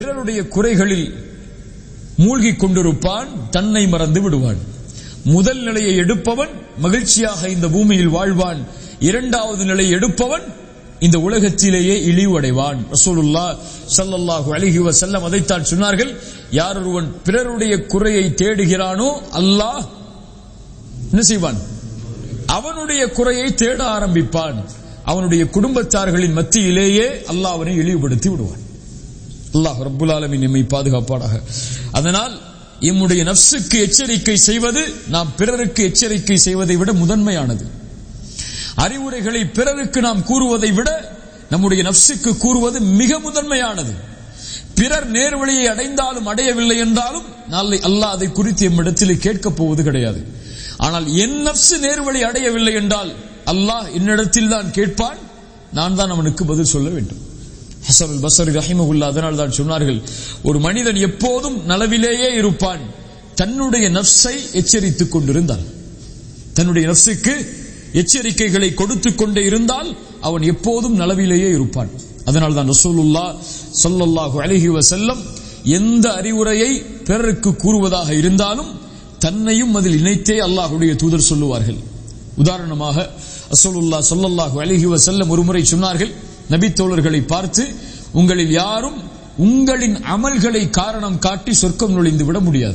பிறருடைய குறைகளில் மூழ்கிக் கொண்டிருப்பான், தன்னை மறந்து விடுவான். முதல் நிலையை எடுப்பவன் மகிழ்ச்சியாக இந்த பூமியில் வாழ்வான். இரண்டாவது நிலையை எடுப்பவன் இந்த உலகத்திலேயே இழிவடைவான். ரசூலுல்லாஹ் ஸல்லல்லாஹு அலைஹி வஸல்லம் அதைத்தான் சொன்னார்கள். யார் ஒருவன் பிறருடைய குறையை தேடுகிறானோ அல்லாஹ் என்ன செய்வான்? அவனுடைய குறையை தேட ஆரம்பிப்பான். அவனுடைய குடும்பத்தார்களின் மத்தியிலேயே அல்லாஹ் அவனை இழிவுபடுத்தி விடுவான். அல்லாஹ் ரப்புல் ஆலமீன் நம்மை பாதுகாப்பானாக. அதனால் நம்முடைய நஃப்ஸுக்கு எச்சரிக்கை செய்வது நாம் பிறருக்கு எச்சரிக்கை செய்வதை விட முதன்மையானது. அறிவுரைகளை பிறருக்கு நாம் கூறுவதை விட நம்முடைய நஃப்ஸுக்கு கூறுவது மிக முதன்மையானது. பிறர் நேர்வழியை அடைந்தாலும் அடையவில்லை என்றாலும் நாளை அல்லாஹ் அதை குறித்து நம்மிடத்தில் கேட்கப் போவது கிடையாது. ஆனால் என் நஃப்ஸ் நேர்வழி அடையவில்லை என்றால் அல்லாஹ் என்னிடத்தில் தான் கேட்பான், நான் தான் அவனுக்கு பதில் சொல்ல வேண்டும். ஹஸன் அல் பஸ்ரி ரஹிமஹுல்லாஹ் அதனால் தான் சொன்னார்கள், ஒரு மனிதன் எப்போதும் நலவிலேயே இருப்பான் தன்னுடைய நஃப்ஸை எச்சரித்துக் கொண்டிருந்தால். தன்னுடைய நஃப்ஸுக்கு எச்சரிக்கைகளை கொடுத்துக் கொண்டே இருந்தால் அவன் எப்போதும் நலவிலேயே இருப்பான். அதனால் தான் ரசூலுல்லாஹ் ஸல்லல்லாஹு அலைஹி வஸல்லம் எந்த அறிவுரையை பிறருக்கு கூறுவதாக இருந்தாலும் தன்னையும் அதில் இணைத்தே அல்லாஹ்வுடைய தூதர் சொல்லுவார்கள். உதாரணமாக ரசூலுல்லாஹ் ஸல்லல்லாஹு அலைஹி வஸல்லம் ஒருமுறை சொன்னார்கள், நபி தோழர்களை பார்த்து, உங்களில் யாரும் உங்களின் அமல்களை காரணம் காட்டி சொர்க்கம் நுழைந்து விட முடியாது.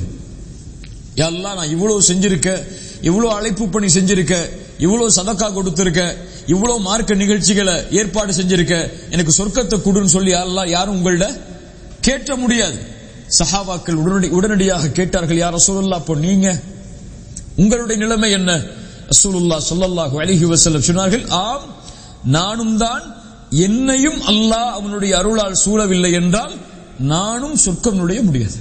யா அல்லாஹ், நான் இவ்வளவு செஞ்சிருக்க, இவ்வளவு அழைப்பு பணி செஞ்சிருக்க, இவ்வளவு சதக்கா கொடுத்திருக்க, இவ்வளவு மார்க்க நிகழ்ச்சிகளை ஏற்பாடு செஞ்சிருக்க, எனக்கு சொர்க்கத்தை கொடுன்னு சொல்லி அல்லாஹ் யாரும் உங்கள்ட கேட்ட முடியாது. சஹாபாக்கள் உடனடியாக கேட்டார்கள், யா ரசூலுல்லாஹ், அப்போ நீங்க உங்களுடைய நிலைமை என்ன? ரசூலுல்லாஹ் ஸல்லல்லாஹு அலைஹி வஸல்லம் சொன்னார்கள், ஆம், நானும் தான். என்னையும் அல்லாஹ் அவனுடைய அருளால் சூழவில்லை என்றால் நானும் சொர்க்கம் நுழைய முடியாது.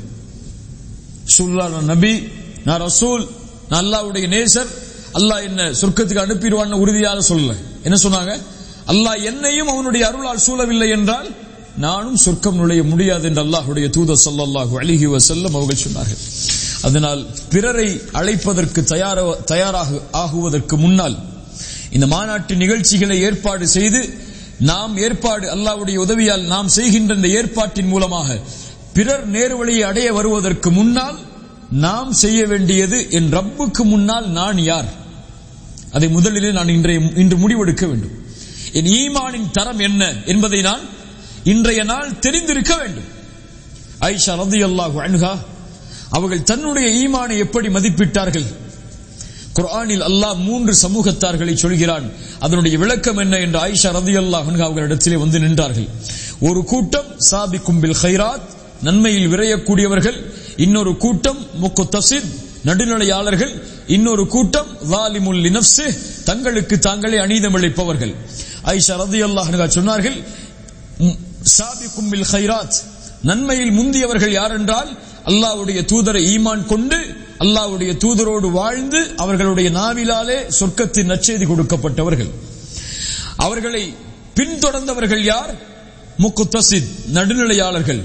நான் நபி, நான் ரசூல், நான் அல்லாஹ்வுடைய நேசர், அல்லாஹ் என்ன சொர்க்கத்துக்கு அனுப்பிடுவான்னு உறுதியாக சொல்லல. என்ன சொன்னாங்க? அல்லாஹ் என்னையும் அவனுடைய அருளால் சூழவில்லை என்றால் நானும் சொர்க்கம் நுழைய முடியாது என்று அல்லாஹ்வுடைய தூதர் ஸல்லல்லாஹு அலைஹி வஸல்லம் அவர்கள் சொன்னார்கள். அதனால் பிறரை அழைப்பதற்கு தயாராக ஆகுவதற்கு முன்னால் இந்த மாநாட்டு நிகழ்ச்சிகளை ஏற்பாடு செய்து நாம் அல்லாஹ்வுடைய உதவியால் நாம் செய்கின்ற இந்த ஏற்பாட்டின் மூலமாக பிறர் நேர்வழியை அடைய வருவதற்கு முன்னால் நாம் செய்ய வேண்டியது, என் ரப்புக்கு முன்னால் நான் யார், அதை முதலிலே நான் இன்று முடிவெடுக்க வேண்டும். என் ஈமானின் தரம் என்ன என்பதை நான் இன்றைய நாள் தெரிந்திருக்க வேண்டும். ஆயிஷா ரலியல்லாஹு அன்ஹா அவர்கள் தன்னுடைய ஈமானை எப்படி மதிப்பிட்டார்கள்? குர்ஆனில் அல்லாஹ் 3 சமூகத்தார்களை சொல்கிறான். அதனுடைய விளக்கம் என்ன என்று ஆயிஷா ரலியல்லாஹு அன்ஹா அவர்களிடத்திலே வந்து நின்றார்கள். ஒரு கூட்டம் சாபிக்கும் பில் கைராத், நன்மையில் விரையக்கூடியவர்கள். இன்னொரு கூட்டம் முக்தஸித், நடுநிலையாளர்கள். இன்னொரு கூட்டம் ஸாலிமுல் லினஃப்ஸி, தங்களுக்கு தாங்களே அநீதம் இழைப்பவர்கள். ஆயிஷா ரலியல்லாஹு அன்ஹா சொன்னார்கள், சாபிக்கும் பில் கைராத், நன்மையில் முந்தியவர்கள் யார் என்றால் அல்லாஹ்வுடைய தூதரை ஈமான் கொண்டு அல்லாஹ்வுடைய தூதரோடு வாழ்ந்து அவர்களுடைய நாவிலாலே சொர்க்கத்தின் நற்செய்தி கொடுக்கப்பட்டவர்கள். அவர்களை பின்தொடர்ந்தவர்கள் யார்? முக்தஸித், நடுநிலையாளர்கள்.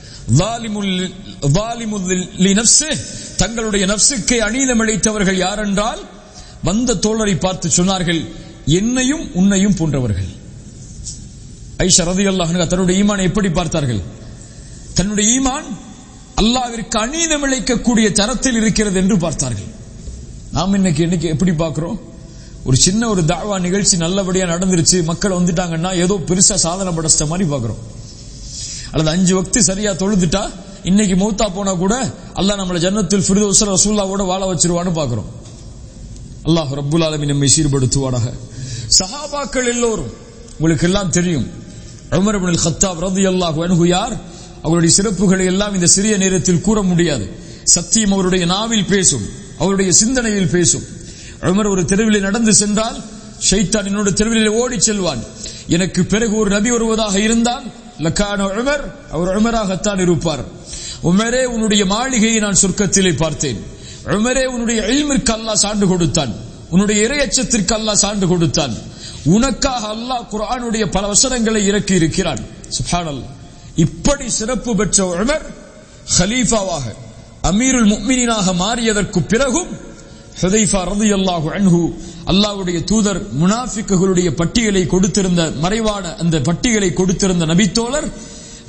ஸாலிமுல் லினஃப்ஸி, தங்களுடைய நஃப்ஸுக்கு அநீதம் இழைத்தவர்கள் யார் என்றால் வந்த தோழரை பார்த்து சொன்னார்கள், என்னையும் உன்னையும் போன்றவர்கள். ஆயிஷா ரலியல்லாஹு அன்ஹா தன்னுடைய ஈமானை எப்படி பார்த்தார்கள்? தன்னுடைய ஈமான் அல்லாஹ்விற்கு அநீதம் இழைக்கக்கூடிய தரத்தில் இருக்கிறது என்று பார்த்தார்கள். நாம் இன்னைக்கு எப்படி பார்க்கிறோம்? ஒரு சின்ன ஒரு தாவா நிகழ்ச்சி நல்லபடியா நடந்துருச்சு, மக்கள் வந்துட்டாங்கன்னா ஏதோ பெருசா சாதனை படைச்ச மாதிரி பார்க்கிறோம். அல்லது 5 வக்து சரியா தொழுதுட்டா இன்னைக்கு மௌத்தா போனா கூட அல்லாஹ் நம்மளை ஜன்னத்துல் ஃபிர்தௌஸ் ரசூலுல்லாஹ்வோட வாழ வச்சிருவான்னு பார்க்கிறோம். அல்லாஹ் ரப்புல் ஆலமீன் நம்மை சீர்படுத்துவானாக. சஹாபாக்கள் எல்லோரும் உங்களுக்கு எல்லாம் தெரியும். உமர் இப்னுல் கத்தாப் ரலியல்லாஹு அன்ஹு யார்? அவருடைய சிறப்புகளை எல்லாம் இந்த சிறிய நேரத்தில் கூற முடியாது. சத்தியம் அவருடைய நாவில் பேசும், அவருடைய சிந்தனையில் பேசும். உமர் ஒரு தெருவில் நடந்து சென்றால் ஷைத்தான் என்னோட தெருவில் ஓடி செல்வான். எனக்கு பிறகு ஒரு நபி வருவதாக இருந்தால் லக்கான உமர், அவர் உமராகத்தான் இருப்பார். உமரே, உன்னுடைய மாளிகையை நான் சொர்க்கத்திலே பார்த்தேன். உமரே, உன்னுடைய இல்மிற்கு அல்லாஹ் சான்று கொடுத்தான், உன்னுடைய இறையச்சத்திற்கு அல்லாஹ் சான்று கொடுத்தான். உனக்காக அல்லாஹ் குர்ஆனுடைய பல வசனங்களை இறக்கி இருக்கிறான். சுப்ஹானல்லாஹ். இப்படி சிறப்பு பெற்ற உமர் கலீஃபாவாக அமீருல் முஃமினீனாக மாறியதற்கு பிறகும் ஹுதைஃபா ரலியல்லாஹு அன்ஹு அல்லாஹ்வுடைய தூதர் முனாஃபிக்குகளுடைய பட்டியலை கொடுத்திருந்த, மறைவான அந்த பட்டியலை கொடுத்திருந்த நபித்தோழர்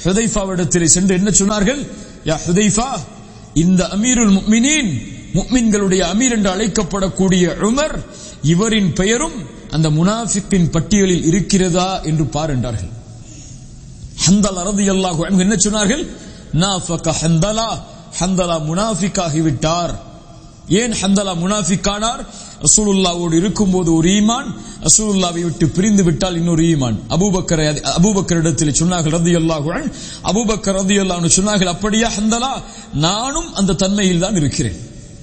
ஹுதைஃபாவிடத்திலே சென்று என்ன சொன்னார்கள்? யா ஹுதைஃபா, இந்த அமீருல் முஃமினீன், முஃமின்களுடைய அமீர் என்று அழைக்கப்படக்கூடிய உமர், இவரின் பெயரும் அந்த முனாஃபிக்கின் பட்டியலில் இருக்கிறதா என்று பார் என்றார்கள். ஹந்தலா ரலியல்லாஹு அன்ஹு என்ன சொன்னார்கள்? நாஃபக ஹந்தலா, ஹந்தலா முனாஃபிக்காகி விட்டார். ஏன் ஹந்தலா முனாஃபிக்கானார்? ரசூலுல்லாஹ்வோடு இருக்கும்போது ஒரு ஈமான், ரசூலுல்லாஹ்வை விட்டு பிரிந்து விட்டால் இன்னொரு ஈமான். அபூபக்கரிடத்தில் சொன்னார்கள் ரலியல்லாஹு அன்ஹு, அபூபக்கர் ரலியல்லாஹு அன்ஹு சொன்னார்கள், அப்படியா ஹந்தலா, நானும் அந்த தன்மையில் தான் இருக்கிறேன்.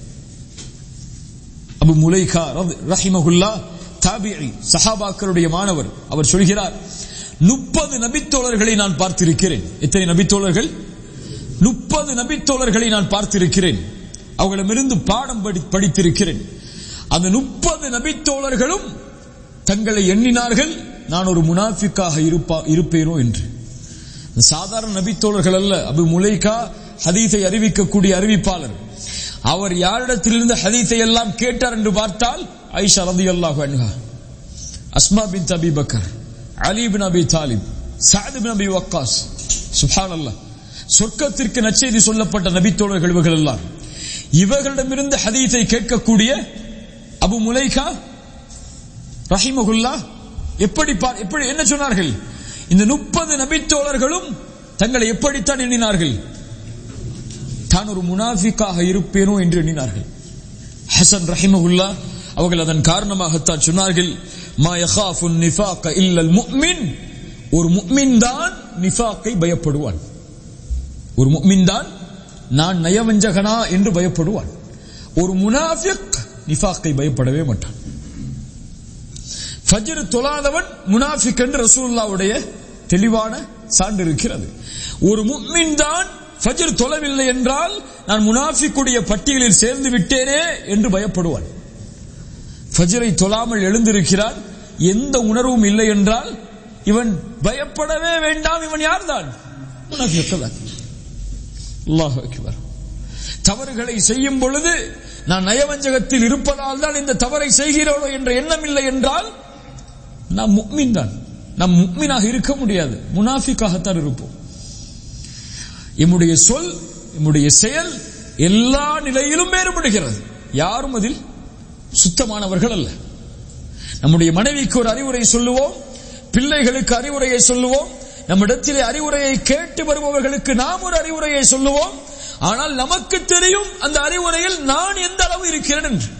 அபு முலைகா ரஹிமஹுல்லா தாபிஈ, சஹாபாக்களுடைய மாணவர், அவர் சொல்கிறார், 30 நபித்தோழர்களை நான் பார்த்திருக்கிறேன். எத்தனை நபித்தோழர்கள்? 30 நபித்தோழர்களை நான் பார்த்திருக்கிறேன். அவர்களிடமிருந்து பாடம் படித்திருக்கிறேன். அந்த 30 நபித்தோழர்களும் தங்களை எண்ணினார்கள், நான் ஒரு முனாஃபிக்காக இருப்பேனோ என்று. சாதாரண நபித்தோழர்கள் அல்ல. அபு முலைகா ஹதீஸை அறிவிக்கக்கூடிய அறிவிப்பாளர். அவர் யாரிடத்திலிருந்து ஹதீஸை எல்லாம் கேட்டார் என்று பார்த்தால், ஆயிஷா ரலியல்லாஹு அன்ஹா, அஸ்மா பின்த் அபி பக்கர், அலி பின் அபி தாலிப், சஅத் பின் அபி வக்காஸ். சுப்ஹானல்லாஹ், சொர்க்கத்திற்கு நற்செய்தி சொல்லப்பட்ட நபித்தோழர்கள் இவர்கள் எல்லாம். இவர்களிடமிருந்து ஹதீஸை கேட்கக்கூடிய அபு முலைகா ரஹிமஹுல்லாஹ் எப்படி என்ன சொன்னார்கள்? இந்த 30 நபித்தோழர்களும் தங்களை எப்படித்தான் எண்ணினார்கள்? தான் ஒரு முனாஃபிக்காக இருப்பேனோ என்று எண்ணினார்கள். ஹசன் ரஹிமஹுல்லாஹ் அவர்கள் அதன் காரணமாகத்தான் சொன்னார்கள், மா யகாஃபுன் நிஃபாக இல்லல் முஃமின், ஒரு முஃமின் தான் நிஃபாக்கை பயப்படுவான். ஒரு முஃமின் தான் நான் நயவஞ்சகனா என்று பயப்படுவான். ஒரு முனாஃபிக் நிஃபாக்கை பயப்படவே மாட்டான். ஃபஜ்ர் தொழாதவன் முனாஃபிக் என்று ரசூலுல்லாஹ்வுடைய தெளிவான சான்று இருக்கிறது. ஒரு முஃமின் தான் ஃபஜ்ர் தொழவில்லை என்றால் நான் முனாஃபிக்குடைய பட்டியலில் சேர்ந்து விட்டேனே என்று பயப்படுவான். ஃபஜ்ரை தொழாமல் எழுந்திருக்கிறான், எந்த உணர்வும் இல்லை என்றால் இவன் பயப்படவே வேண்டாம். இவன் யார்தான்? முனாஃபிக் தான். அல்லாஹு அக்பர். தவறுகளை செய்யும் பொழுது நான் நயவஞ்சகத்தில் இருப்பதால் தான் இந்த தவறை செய்கிறோம் என்ற எண்ணம் இல்லை என்றால் நாம் முஃமின் தான். நாம் முஃமினாக இருக்க முடியாது, முனாஃபிக்காகத்தான் இருப்போம். நம்முடைய சொல், நம்முடைய செயல் எல்லா நிலையிலும் வேறுபடுகிறது. யாரும் அதில் சுத்தமானவர்கள் அல்ல. நம்முடைய மனைவிக்கு ஒரு அறிவுரை சொல்லுவோம், பிள்ளைகளுக்கு அறிவுரையை சொல்லுவோம், நம்மிடத்திலே அறிவுரையை கேட்டு வருபவர்களுக்கு நாம் ஒரு அறிவுரையை சொல்லுவோம். ஆனால் நமக்கு தெரியும் அந்த அறிவுரையில் நான் எந்த அளவு இருக்கிறேன் என்று.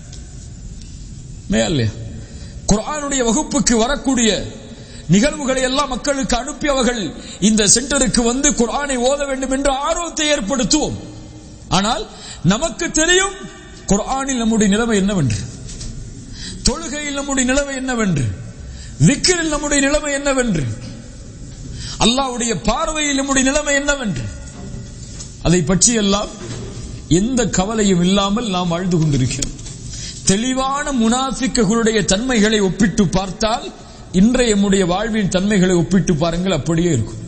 மேல்லையா குர்ஆனுடைய வகுப்புக்கு வரக்கூடிய நிகழ்வுகளை எல்லாம் மக்களுக்கு அனுப்பி அவர்கள் இந்த சென்டருக்கு வந்து குர்ஆனை ஓத வேண்டும் என்று ஆர்வத்தை ஏற்படுத்துவோம். ஆனால் நமக்கு தெரியும் குர்ஆனில் நம்முடைய நிலைமை என்னவென்று, தொழுகையில் நம்முடைய நிலைமை என்னவென்று, விக்ரில் நம்முடைய நிலைமை என்னவென்று, அல்லாஹ்வுடைய பார்வையில் நம்முடைய நிலைமை என்னவென்று. அதை பற்றி எல்லாம் எந்த கவலையும் இல்லாமல் நாம் வாழ்ந்து கொண்டிருக்கிறோம். தெளிவான முனாஃபிக்குகளுடைய தன்மைகளை ஒப்பிட்டு பார்த்தால் இன்றைய நம்முடைய வாழ்வின் தன்மைகளை ஒப்பிட்டு பாருங்கள், அப்படியே இருக்கும்.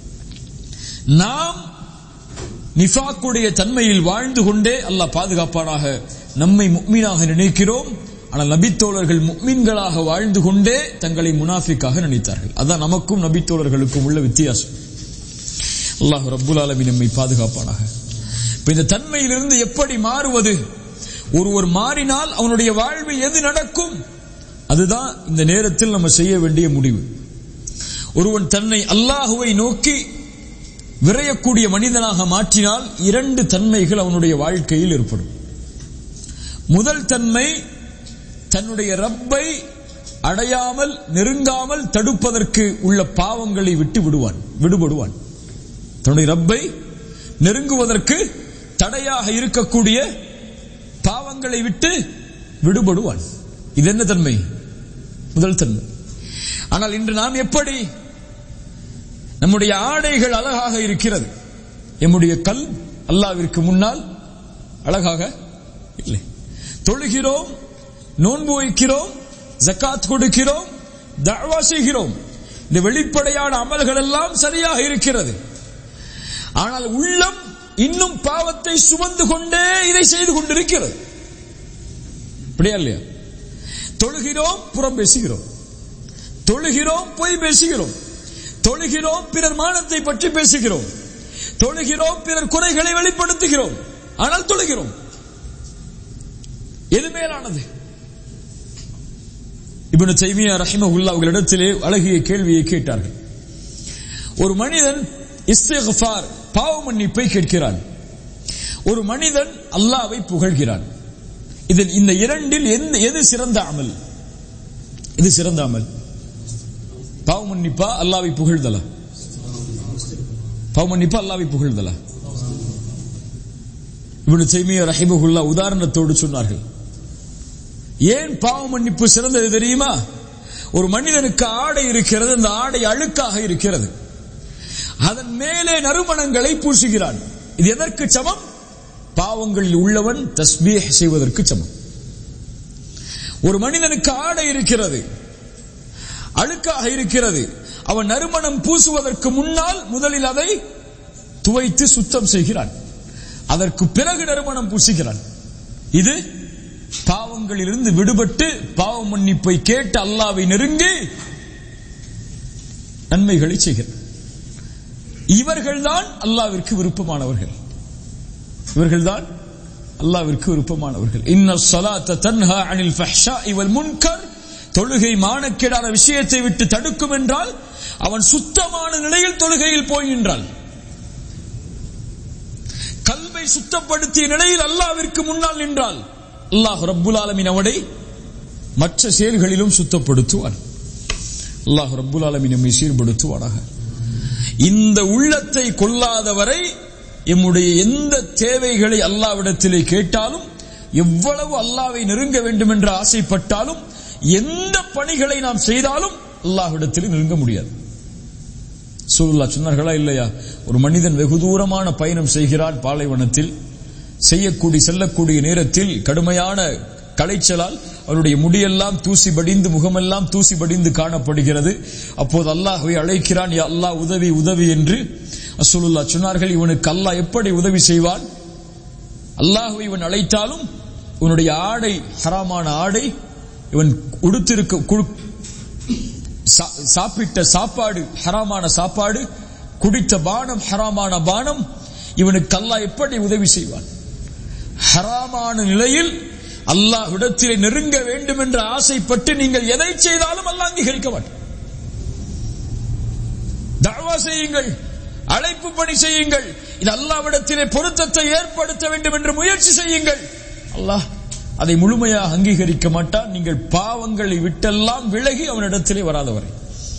நாம் நிஃபாக்குடைய தன்மையில் வாழ்ந்து கொண்டே அல்லாஹ் பாதுகாப்பானாக நம்மை முஃமினாக நினைக்கிறோம். ஆனால் நபித்தோழர்கள் முஃமின்களாக வாழ்ந்து கொண்டே தங்களை முனாஃபிக்காக நினைத்தார்கள். அதான் நமக்கும் நபித்தோழர்களுக்கும் உள்ள வித்தியாசம். அல்லாஹ் ரப்புல் ஆலமீன் நம்மை பாதுகாப்பானாக. இப்ப இந்த தன்மையிலிருந்து எப்படி மாறுவது? ஒருவர் மாறினால் அவனுடைய வாழ்வில் எது நடக்கும்? அதுதான் இந்த நேரத்தில் நம்ம செய்ய வேண்டிய முடிவு. ஒருவன் தன்னை அல்லாஹுவை நோக்கி விரையக்கூடிய மனிதனாக மாற்றினால் 2 தன்மைகள் அவனுடைய வாழ்க்கையில் ஏற்படும். முதல் தன்மை, தன்னுடைய ரப்பை அடையாமல் நெருங்காமல் தடுப்பதற்கு உள்ள பாவங்களை விட்டு விடுபடுவான். தன்னுடைய ரப்பை நெருங்குவதற்கு தடையாக இருக்கக்கூடிய பாவங்களை விட்டு விடுபடுவான். இது என்ன தன்மை? முதல் தன்மை. ஆனால் இன்று நாம் எப்படி? நம்முடைய ஆடைகள் அழகாக இருக்கிறது, நம்முடைய கல் அல்லாஹ்விற்கு முன்னால் அழகாக இல்லை. தொழுகிறோம், நோன்பு வைக்கிறோம், ஜகாத் கொடுக்கிறோம், தஅவா செய்கிறோம். இந்த வெளிப்படையான அமல்கள் எல்லாம் சரியாக இருக்கிறது. ஆனால் உள்ளம் இன்னும் பாவத்தை சுமந்து கொண்டே இதை செய்து கொண்டிருக்கிறது. அப்படியா இல்லையா? தொழுகிறோம், புறம் பேசுகிறோம், தொழுகிறோம், பொய் பேசுகிறோம், தொழுகிறோம், பிறர் மானத்தை பற்றி பேசுகிறோம், தொழுகிறோம், பிறர் குறைகளை வெளிப்படுத்துகிறோம், ஆனால் தொழுகிறோம். எது மேலானது? இப்னு தைமியா ரஹிமஹுல்லாஹ் அவர்களிடத்திலே அழகிய கேள்வியை கேட்டார்கள். ஒரு மனிதன் இஸ்திக்ஃபார் பாவ மன்னிப்பை கேட்கிறான், ஒரு மனிதன் அல்லாஹ்வை புகழ்கிறான். இதில் இந்த இரண்டில் எது சிறந்த அமல்? இது சிறந்த அமல்? பாவ மன்னிப்பா அல்லாஹ்வை புகழ்தலா? பாவ மன்னிப்பா அல்லாஹ்வை புகழ்தலா? இப்னு தைமியா ரஹிமஹுல்லாஹ் உதாரணத்தோடு சொன்னார்கள். ஏன் பாவ மன்னிப்பு சிறந்தது தெரியுமா? ஒரு மனிதனுக்கு ஆடை இருக்கிறது, அந்த ஆடை அழுக்காக இருக்கிறது, அதன் மேலே நறுமணங்களை பூசுகிறான். இது எதற்கு சமம்? பாவங்களில் உள்ளவன் தஸ்பீஹ் செய்வதற்கு சமம். ஒரு மனிதனுக்கு ஆடை இருக்கிறது, அழுக்காக இருக்கிறது, அவன் நறுமணம் பூசுவதற்கு முன்னால் முதலில் அதை துவைத்து சுத்தம் செய்கிறான், அதற்கு பிறகு நறுமணம் பூசுகிறான். இது பாவங்களிலிருந்து விடுபட்டு பாவ மன்னிப்பை கேட்டு அல்லாஹ்வை நெருங்கி நன்மைகளை செய்கிறார். இவர்கள்தான் அல்லாஹ்விற்கு விருப்பமானவர்கள். இவர்கள்தான் அல்லாஹ்விற்கு விருப்பமானவர்கள். இன்னஸ் ஸலாத்த தன்ஹா அனில் ஃபஹ்ஷாஇ வல் முன்கர். தொழுகை மானக்கேடான விஷயத்தை விட்டு தடுக்கும் என்றால் அவன் சுத்தமான நிலையில் தொழுகையில் போகின்றான். கல்வை சுத்தப்படுத்திய நிலையில் அல்லாஹ்விற்கு முன்னால் நின்றால் அல்லாஹ் ரப்புல் ஆலமீன் அவனை மற்ற செயல்களிலும் சுத்தப்படுத்துவான். அல்லாஹ் ரப்புல் ஆலமீன் நம்மை சீர்படுத்துவானாக. இந்த உள்ளத்தை கொள்ளாதவரை எம்முடைய எந்த தேவைகளை அல்லாஹ்விடத்திலே கேட்டாலும், எவ்வளவு அல்லாஹ்வை நெருங்க வேண்டும் என்று ஆசைப்பட்டாலும், எந்த பணிகளை நாம் செய்தாலும் அல்லாஹ்விடத்திலே நெருங்க முடியாது. ஸல்லல்லாஹு சொன்னார்களா இல்லையா? ஒரு மனிதன் வெகு தூரமான பயணம் செய்கிறான், பாலைவனத்தில் செல்லக்கூடிய நேரத்தில் கடுமையான களைச்சலால் அவருடைய முடியெல்லாம் தூசி படிந்து, முகமெல்லாம் தூசி படிந்து காணப்படுகிறது. அப்போது அல்லாஹ்வை அழைக்கிறான், யா அல்லாஹ் உதவி உதவி என்று. ரசூலுல்லாஹ் சொன்னார்கள், இவனுக்கு அல்லாஹ் எப்படி உதவி செய்வான்? அல்லாஹ்வை இவன் அழைத்தாலும் இவனுடைய ஆடை ஹராமான ஆடை, இவன் உடுத்திருக்க சாப்பிட்ட சாப்பாடு ஹராமான சாப்பாடு, குடித்த பானம் ஹராமான பானம், இவனுக்கு அல்லாஹ் எப்படி உதவி செய்வான்? ஹராமான நிலையில் அல்லாஹ்விடத்திலே நெருங்க வேண்டும் என்று ஆசைப்பட்டு நீங்கள் எதை செய்தாலும் அல்லாஹ் அங்கீகரிக்க மாட்டான். தஅவா செய்யுங்கள், அழைப்பு பணி செய்யுங்கள், இது அல்லாஹ்விடத்திலே பொருத்தத்தை ஏற்படுத்த வேண்டும் என்று முயற்சி செய்யுங்கள், அல்லாஹ் அதை முழுமையாக அங்கீகரிக்க மாட்டான். நீங்கள் பாவங்களை விட்டெல்லாம் விலகி அவனிடத்திலே வராதவரை.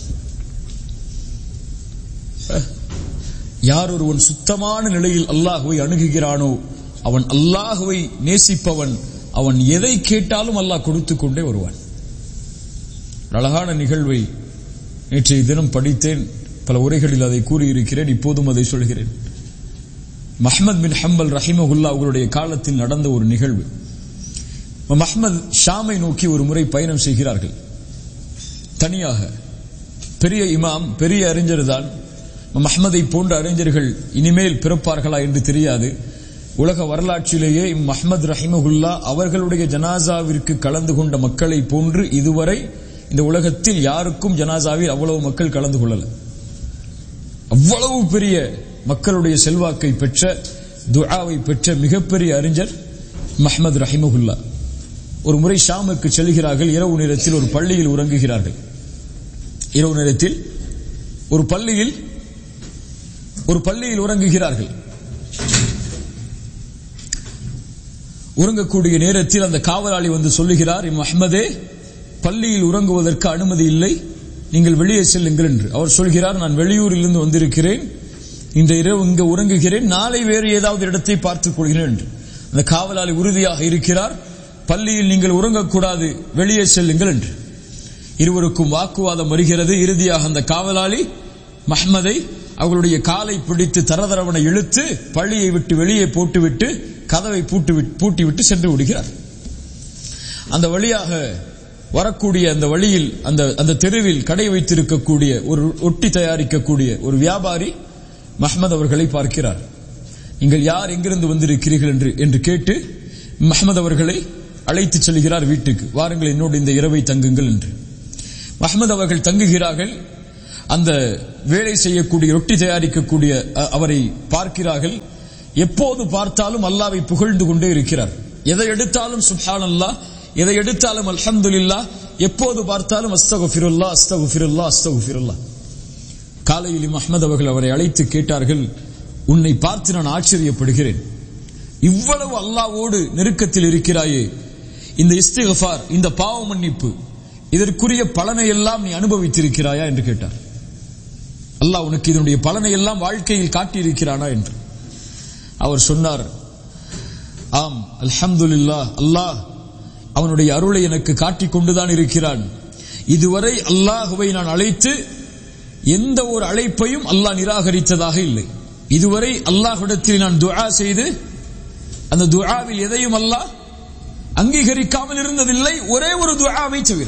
யார் ஒருவன் சுத்தமான நிலையில் அல்லாஹ்வை அணுகுகிறானோ அவன் அல்லாஹ்வை நேசிப்பவன். அவன் எதை கேட்டாலும் அல்லாஹ் கொடுத்து கொண்டே வருவான். அழகான நிகழ்வை நேற்றைய தினம் படித்தேன், பல உரைகளில் அதை கூறியிருக்கிறேன், இப்போதும் அதை சொல்கிறேன். அஹ்மத் பின் ஹம்பல் ரஹிமஹுல்லாஹ் அவர்களுடைய காலத்தில் நடந்த ஒரு நிகழ்வு. அஹ்மத் ஷாமை நோக்கி ஒரு முறை பயணம் செய்கிறார்கள், தனியாக. பெரிய இமாம், பெரிய அறிஞர் தான். அஹ்மதை போன்ற அறிஞர்கள் இனிமேல் பிறப்பார்களா என்று தெரியாது. உலக வரலாற்றிலேயே அஹ்மத் ரஹிமஹுல்லாஹ் அவர்களுடைய ஜனாசாவிற்கு கலந்து கொண்ட மக்களை போன்று இதுவரை இந்த உலகத்தில் யாருக்கும் ஜனாசாவில் அவ்வளவு மக்கள் கலந்து கொள்ளல. அவ்வளவு பெரிய மக்களுடைய செல்வாக்கை பெற்ற, துஆவை பெற்ற மிகப்பெரிய அறிஞர் அஹ்மத் ரஹிமஹுல்லாஹ். ஒரு முறை ஷாமுக்கு செல்கிறார்கள். இரவு நேரத்தில் ஒரு பள்ளியில் உறங்குகிறார்கள். இரவு நேரத்தில் ஒரு பள்ளியில் உறங்குகிறார்கள். உறங்கக்கூடிய நேரத்தில் அந்த காவலாளி வந்து சொல்லுகிறார், அஹ்மதே, பள்ளியில் உறங்குவதற்கு அனுமதி இல்லை, நீங்கள் வெளியே செல்லுங்கள் என்று. அவர் சொல்கிறார், நான் வெளியூரில் இருந்து வந்திருக்கிறேன், இந்த இரவு இங்கு உறங்குகிறேன், நாளை வேறு ஏதாவது இடத்தை பார்த்துக் கொள்கிறேன் என்று. அந்த காவலாளி உறுதியாக இருக்கிறார், பள்ளியில் நீங்கள் உறங்கக்கூடாது, வெளியே செல்லுங்கள் என்று. இருவருக்கும் வாக்குவாதம் வருகிறது. இறுதியாக அந்த காவலாளி அஹ்மதை அவர்களுடைய காலை பிடித்து தரதரவனை இழுத்து பள்ளியை விட்டு வெளியே போட்டுவிட்டு கதவை பூட்டிவிட்டு சென்று விடுகிறார். அந்த வழியாக வரக்கூடிய அந்த வழியில் அந்த தெருவில் கடை வைத்திருக்கக்கூடிய ஒரு ஒட்டி தயாரிக்கக்கூடிய ஒரு வியாபாரி அஹ்மத் அவர்களை பார்க்கிறார். நீங்கள் யார், எங்கிருந்து வந்திருக்கிறீர்கள் என்று கேட்டு அஹ்மத் அவர்களை அழைத்து செல்கிறார் வீட்டுக்கு. வாருங்கள், என்னோடு இந்த இரவை தங்குங்கள் என்று. அஹ்மத் அவர்கள் தங்குகிறார்கள். அந்த வேலை செய்யக்கூடிய ரொட்டி தயாரிக்கக்கூடிய அவரை பார்க்கிறார்கள். எப்போது பார்த்தாலும் அல்லாஹ்வை புகழ்ந்து கொண்டே இருக்கிறார். எதை எடுத்தாலும் சுப்ஹானல்லாஹ், எதை எடுத்தாலும் அல்ஹம்துலில்லாஹ், எப்போது பார்த்தாலும் அஸ்தக்ஃபிருல்லாஹ் அஸ்தக்ஃபிருல்லாஹ் அஸ்தக்ஃபிருல்லாஹ். காலையில் இமாம் அஹ்மத் அவர்கள் அவரை அழைத்து கேட்டார்கள், உன்னை பார்த்து நான் ஆச்சரியப்படுகிறேன், இவ்வளவு அல்லாஹ்வோடு நெருக்கத்தில் இருக்கிறாயே, இந்த இஸ்திக்ஃபார், இந்த பாவ மன்னிப்பு, இதற்குரிய பலனை எல்லாம் நீ அனுபவித்திருக்கிறாயா என்று கேட்டார். அல்லாஹ் உனக்கு இதனுடைய பலனை எல்லாம் வாழ்க்கையில் காட்டியிருக்கிறானா என்று. அவர் சொன்னார், ஆம் அல்ஹம்துலில்லாஹ், அல்லாஹ் அவனுடைய அருளை எனக்கு காட்டிக் கொண்டுதான் இருக்கிறான். இதுவரை அல்லாஹுவை நான் அழைத்து எந்த ஒரு அழைப்பையும் அல்லாஹ் நிராகரித்ததாக இல்லை. இதுவரை அல்லாஹ்விடத்தில் நான் துஆ செய்து அந்த துஆவில் எதையும் அல்லாஹ் அங்கீகரிக்காமல் இருந்ததில்லை, ஒரே ஒரு துஆவை தவிர.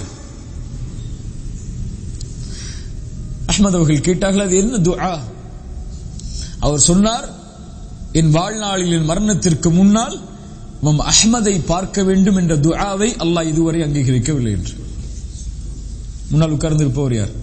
அஹ்மத் அவர்கள் கேட்டார்கள், அது என்ன துஆ? அவர் சொன்னார், என் வாழ்நாளில் என் மரணத்திற்கு முன்னால் அஹ்மதை பார்க்க வேண்டும் என்ற துஆவை அல்லாஹ் இதுவரை அங்கீகரிக்கவில்லை என்று. முன்னால் உட்கார்ந்திருப்பவர் யார்?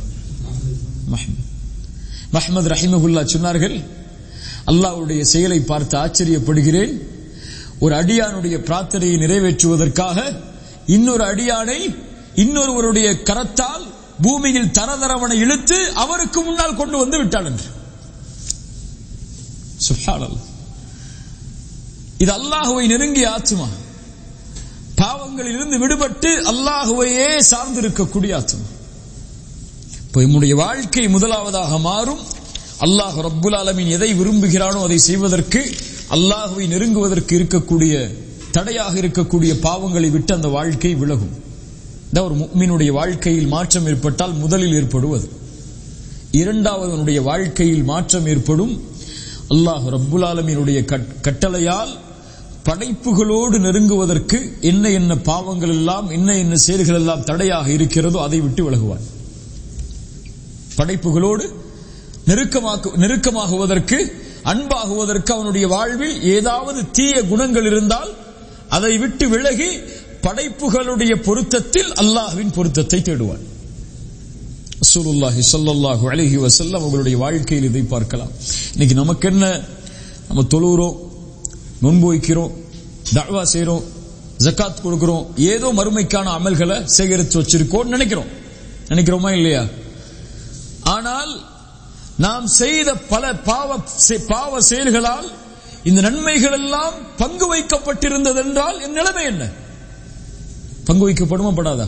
மஹ்மத் ரஹிமஹுல்லா சொன்னார்கள், அல்லாஹ்வுடைய செயலை பார்த்து ஆச்சரியப்படுகிறேன். ஒரு அடியானுடைய பிரார்த்தனையை நிறைவேற்றுவதற்காக இன்னொரு அடியானை இன்னொருவருடைய கரத்தால் பூமியில் தரதரவனை இழுத்து அவருக்கு முன்னால் கொண்டு வந்து விட்டாள் என்று. சுப்ஹானல்லாஹ். இது அல்லாஹுவை நெருங்கிய ஆத்மா, பாவங்களில் இருந்து விடுபட்டு அல்லாஹுவையே சார்ந்திருக்கக்கூடிய ஆத்மா. இப்போ நம்முடைய வாழ்க்கை முதலாவதாக மாறும். அல்லாஹ் ரப்புல் ஆலமீன் எதை விரும்புகிறானோ அதை செய்வதற்கு, அல்லாஹுவை நெருங்குவதற்கு இருக்கக்கூடிய தடையாக இருக்கக்கூடிய பாவங்களை விட்டு அந்த வாழ்க்கை விலகும். ஒரு முஃமினுடைய வாழ்க்கையில் மாற்றம் ஏற்பட்டால் முதலில் ஏற்படுவது. இரண்டாவது, அவனுடைய வாழ்க்கையில் மாற்றம் ஏற்படும். அல்லாஹ் ரப்புல் ஆலமீனுடைய கட்டளையால் படைப்புகளோடு நெருங்குவதற்கு என்ன என்ன பாவங்கள் எல்லாம், என்ன செயல்கள் எல்லாம் தடையாக இருக்கிறதோ அதை விட்டு விலகுவான். படைப்புகளோடு நெருக்கமாகுவதற்கு, அன்பாகுவதற்கு அவனுடைய வாழ்வில் ஏதாவது தீய குணங்கள் இருந்தால் அதை விட்டு விலகி படைப்புகளுடைய பொருத்தத்தில் அல்லாஹ்வின் பொருத்தத்தை தேடுவான். ரசூலுல்லாஹி ஸல்லல்லாஹு அலைஹி வஸல்லம் அவர்களுடைய வாழ்க்கையில் இதை பார்க்கலாம். இன்னைக்கு நமக்கு என்ன, நம்ம தொழுகிறோம், நோன்பு வைக்கிறோம், தஅவா செய்றோம், ஜகாத் கொடுக்கிறோம், ஏதோ மறுமைக்கான அமல்களை சேகரித்து வச்சிருக்கோம் நினைக்கிறோமா இல்லையா? ஆனால் நாம் செய்த பல பாவ செயல்களால் இந்த நன்மைகள் எல்லாம் பங்கு வைக்கப்பட்டிருந்தது என்றால் என் நிலைமை என்ன? பங்கு வைக்கப்படுமா படாதா?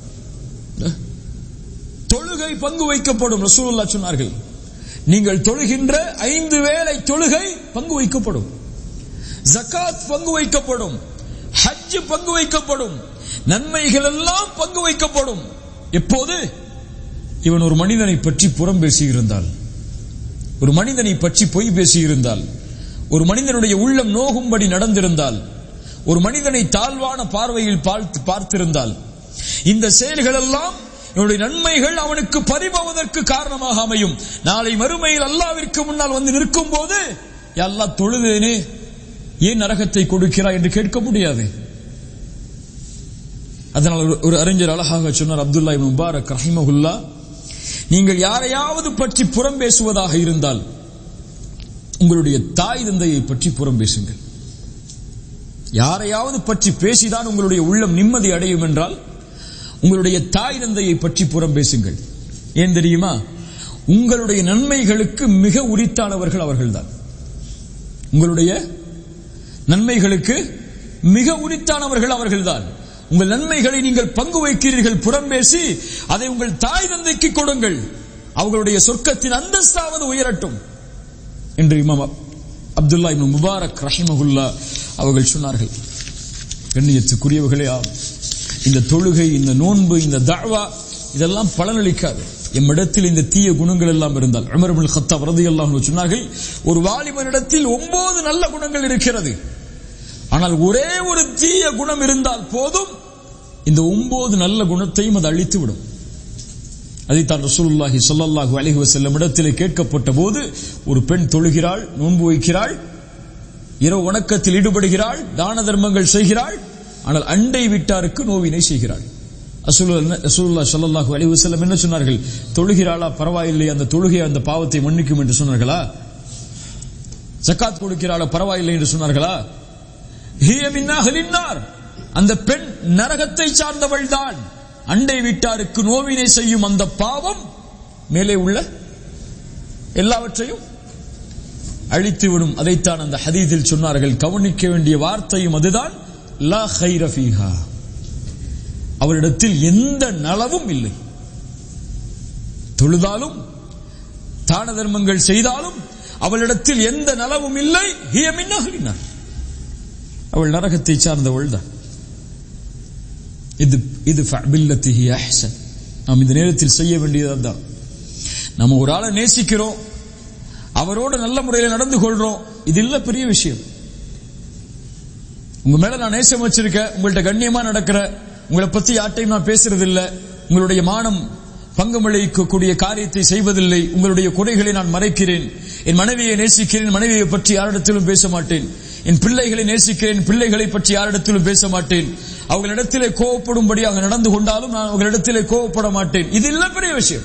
தொழுகை பங்கு வைக்கப்படும். ரசூலுல்லாஹ் சொன்னார்கள், நீங்கள் தொழுகின்ற 5 வேளை தொழுகை பங்கு வைக்கப்படும், ஜகாத் பங்கு வைக்கப்படும், ஹஜ் பங்கு வைக்கப்படும், நன்மைகள் எல்லாம் பங்கு வைக்கப்படும். எப்போது? இவன் ஒரு மனிதனை பற்றி புறம் பேசியிருந்தால், ஒரு மனிதனை பற்றி பொய் பேசியிருந்தால், ஒரு மனிதனுடைய உள்ளம் நோகும்படி நடந்திருந்தால், ஒரு மனிதனை தாழ்வான பார்வையில் பார்த்திருந்தால், இந்த செயல்கள் எல்லாம் இவனுடைய நன்மைகள் அவனுக்கு பறிபோவதற்கு காரணமாக அமையும். நாளை மறுமையில் அல்லாஹ்விற்கு முன்னால் வந்து நிற்கும் போது, யா அல்லாஹ் தொழுதேனே, ஏன் நரகத்தை கொடுக்கிறாய் என்று கேட்க முடியாது. அதனால் ஒரு அறிஞர் அழகாக சொன்னார், அப்துல்லா இப்னு முபாரக் ரஹிமஹுல்லா, நீங்கள் யாரையாவது பற்றி புறம் பேசுவதாக இருந்தால் உங்களுடைய தாய் தந்தையை பற்றி புறம் பேசுங்கள். யாரையாவது பற்றி பேசிதான் உங்களுடைய உள்ளம் நிம்மதி அடையும் என்றால் உங்களுடைய தாய் தந்தையை பற்றி புறம் பேசுங்கள். ஏன் தெரியுமா? உங்களுடைய நன்மைகளுக்கு மிக உரித்தானவர்கள் அவர்கள்தான். உங்களுடைய நன்மைகளுக்கு மிக உரித்தானவர்கள் அவர்கள்தான். உங்கள் நன்மைகளை நீங்கள் பங்கு வைக்கிறீர்கள், புறம் பேசி அதை உங்கள் தாய் தந்தைக்கு கொடுங்கள், அவர்களுடைய சொர்க்கத்தின் அந்தஸ்தாவது உயரட்டும் என்று இமாம் அப்துல்லா இப்னு முபாரக் ரஹிமஹுல்லா அவர்கள் சொன்னார்கள். கண்ணியத்துக்குரியவர்களே, இந்த தொழுகை, இந்த நோன்பு, இந்த தஅவா இதெல்லாம் பலனளிக்காது. எம்மிடத்தில் இந்த தீய குணங்கள் எல்லாம் இருந்தால், உமர் இப்னு கத்தாப் ரலியல்லாஹு அன்ஹு சொன்னார்கள், ஒரு வாலிபனிடத்தில் 9 நல்ல குணங்கள் இருக்கிறது, ஆனால் ஒரே ஒரு தீய குணம் இருந்தால் போதும், இந்த 9 நல்ல குணத்தையும் அது அழித்து விடும். அதைத்தான் ரசூலுல்லாஹி ஸல்லல்லாஹு அலைஹி வஸல்லம் இடத்திலே கேட்கப்பட்ட போது, ஒரு பெண் தொழுகிறாள், நோன்பு வைக்கிறாள், இரவு வணக்கத்தில் ஈடுபடுகிறாள், தான தர்மங்கள் செய்கிறாள், ஆனால் அண்டை வீட்டாருக்கு நோவினை செய்கிறாள். ரசூலுல்லாஹி ஸல்லல்லாஹு அலைஹி வஸல்லம் என்ன சொன்னார்கள்? தொழுகிறாளா பரவாயில்லை, அந்த தொழுகை அந்த பாவத்தை மன்னிக்கும் என்று சொன்னார்களா? ஜகாத் கொடுக்கிறாளா பரவாயில்லை என்று சொன்னார்களா? ஹிய மின் அஹ்லின் நார், அந்த பெண் நரகத்தை சார்ந்தவள் தான். அண்டை வீட்டாருக்கு நோவினை செய்யும் அந்த பாவம் மேலே உள்ள எல்லாவற்றையும் அழித்துவிடும். அதைத்தான் அந்த ஹதீஸில் சொன்னார்கள். கவனிக்க வேண்டிய வார்த்தையும் அதுதான், லா கைர ஃபீஹா, அவரிடத்தில் எந்த நலவும் இல்லை. தொழுதாலும் தான தர்மங்கள் செய்தாலும் அவளிடத்தில் எந்த நலவும் இல்லை. ஹிய மின் அஹ்லின் நார், அவள் நரகத்தை சார்ந்தவள் தான். இது ஃபஅபில்லதிஹி அஹ்ஸன். நாம் இந்த நேரத்தில் செய்ய வேண்டியது தான். நம்ம ஒரு ஆளை நேசிக்கிறோம், அவரோட நல்ல முறையில் நடந்து கொள்றோம், இது இல்ல பெரிய விஷயம். உங்க மேல நான் நேசம் வச்சிருக்கேன், உங்கள்ட்ட கண்ணியமா நடக்கிற, உங்களை பத்தி யார்ட்டையும் நான் பேசுறது இல்ல, உங்களுடைய மானம் பங்கமளிக்கக்கூடிய காரியத்தை செய்வதில்லை, உங்களுடைய குறைகளை நான் மறைக்கிறேன், என் மனைவியை நேசிக்கிறேன், மனைவியை பற்றி யாரிடத்திலும் பேச மாட்டேன், என் பிள்ளைகளை நேசிக்கிறேன், பிள்ளைகளை பற்றி யாரிடத்திலும் பேச மாட்டேன், அவர்களிடத்திலே கோவப்படும்படியாக நடந்து கொண்டாலும் நான் அவர்களிடத்திலே கோவப்பட மாட்டேன், இது இல்ல பெரிய விஷயம்.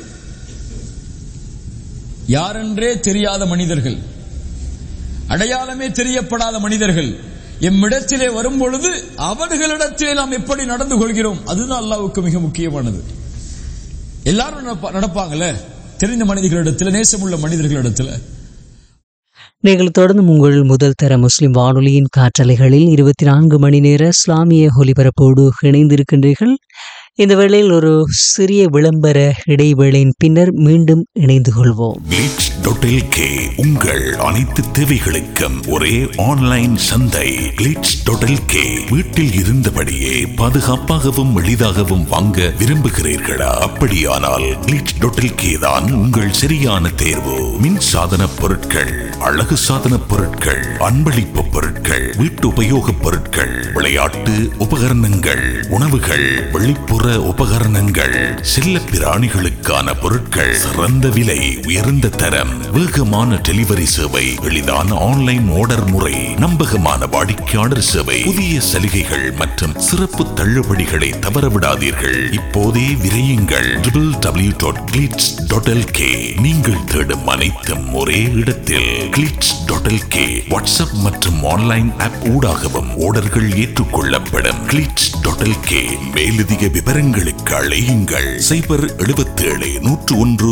யாரென்றே தெரியாத மனிதர்கள், அடையாளமே தெரியப்படாத மனிதர்கள் எம்மிடத்திலே வரும் பொழுது அவர்களிடத்திலே நாம் எப்படி நடந்து கொள்கிறோம், அதுதான் அல்லாஹ்வுக்கு மிக முக்கியமானது. எல்லாரும் நடப்பாங்கல்ல, தெரிந்த மனிதர்களிடத்தில், நேசமுள்ள மனிதர்களிடத்தில். நீங்கள் தொடர்ந்து உங்கள் முதல் தர முஸ்லிம் வானொலியின் காற்றலைகளில் 24 மணி நேர இஸ்லாமிய ஒலிபரப்போடு இணைந்திருக்கின்றீர்கள். இந்த வேளையில் ஒரு சிறிய விளம்பர இடைவேளையின் பின்னர் மீண்டும் இணைந்து கொள்வோம். glitch.lk உங்கள் அனைத்து தேவைகளுக்கும் ஒரே ஆன்லைன் சந்தை. glitch.lk. வீட்டில் இருந்தபடியே பாதுகாப்பாகவும் எளிதாகவும் வாங்க விரும்புகிறீர்களா? அப்படியானால் glitch.lk தான் உங்கள் சரியான தேர்வு. மின் சாதன பொருட்கள், அழகு சாதன பொருட்கள், அன்பளிப்பு பொருட்கள், வீட்டு உபயோக பொருட்கள், விளையாட்டு உபகரணங்கள், உணவுகள், வெளிப்புற உபகரணங்கள், செல்ல பிராணிகளுக்கான பொருட்கள், சிறந்த விலை, உயர்ந்த தரம், வேகமான டெலிவரி சேவை, எளிதான ஆன்லைன் ஆர்டர் முறை, நம்பகமான வாடிக்கையாளர் சேவை, புதிய சலுகைகள் மற்றும் சிறப்பு தள்ளுபடிகளை தவறவிடாதீர்கள். இப்போதே விரையுங்கள் www.glitch.lk. நீங்கள் தேடும் அனைத்தும் ஒரே இடத்தில். glitch.lk. வாட்ஸ்அப் மற்றும் ஆன்லைன் ஆப் ஊடாகவும் ஆர்டர்கள் ஏற்றுக்கொள்ளப்படும். glitch.lk. மேலதிக விவரங்களுக்கு அழையுங்கள் 077 101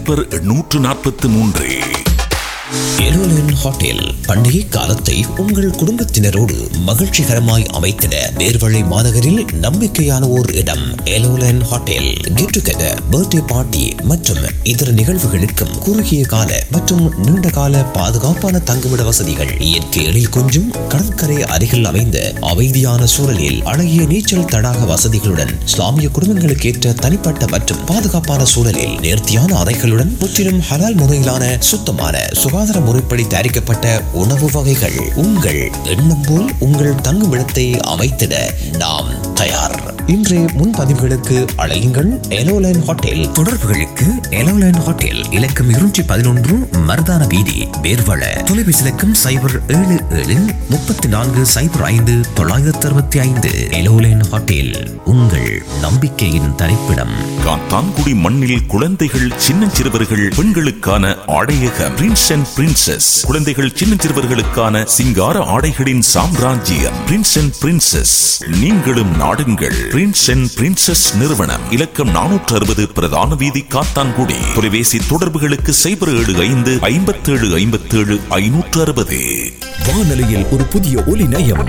0143. எலோலன் ஹோட்டல் பண்டிகை காலத்தை உங்கள் குடும்பத்தினரோடு மகிழ்ச்சிகரமாய் அமைத்திட நேர்வழி மாநகரில் நம்பிக்கையான ஓர் இடம். எலோலன் hotel. Get together, birthday party மற்றும் இதர நிகழ்வுகளுக்கும் குறுகிய கால மற்றும் நீண்ட கால பாதுகாப்பான தங்குமிட வசதிகள், இயற்கை எழில் கொஞ்சும் கடற்கரை அருகில் அமைந்த அமைதியான சூழலில் அழகிய நீச்சல் தடாக வசதிகளுடன், இஸ்லாமிய குடும்பங்களுக்கு ஏற்ற தனிப்பட்ட மற்றும் பாதுகாப்பான சூழலில் நேர்த்தியான அறைகளுடன், முற்றிலும் ஹலால் முறையிலான சுத்தமான சுகாதார முறைப்படி தயாரிக்கப்பட்ட உணவு வகைகள். உங்கள் எண்ணம் போல் உங்கள் தங்குமிடத்தை அமைத்திட நாம் தயார். இன்றைய முன்பதிவுகளுக்கு அழையுங்கள் எலோலைன் ஹோட்டல். தொடர்புகளுக்கு எலோலைன் ஹோட்டல், இலக்கம் 211 மர்தான வீதி, வேர்வள. தொலைபேசி இலக்கம் 077 34 05 965. எலோலைன் ஹோட்டல், உங்கள் நம்பிக்கையின் தரிப்பிடம். காத்தான்குடி மண்ணில் குழந்தைகள், சின்னஞ்சிறுவர்கள், பெண்களுக்கான ஆடையகம் பிரின்ஸ் அண்ட் பிரின்சஸ். குழந்தைகள், சின்னஞ்சிறுவர்களுக்கான சிங்கார ஆடைகளின் சாம்ராஜ்யம் பிரின்ஸ் அண்ட் பிரின்சஸ். நீங்களும் நாடுங்கள் பிரின்ஸ் அண்ட் பிரின்சஸ் நிறுவனம். இலக்கம் 460 பிரதான வீதி, காத்தான்குடி. தொலைபேசி தொடர்புகளுக்கு 075 57 57 560. வானொலியில் ஒரு புதிய ஒலி நயம்,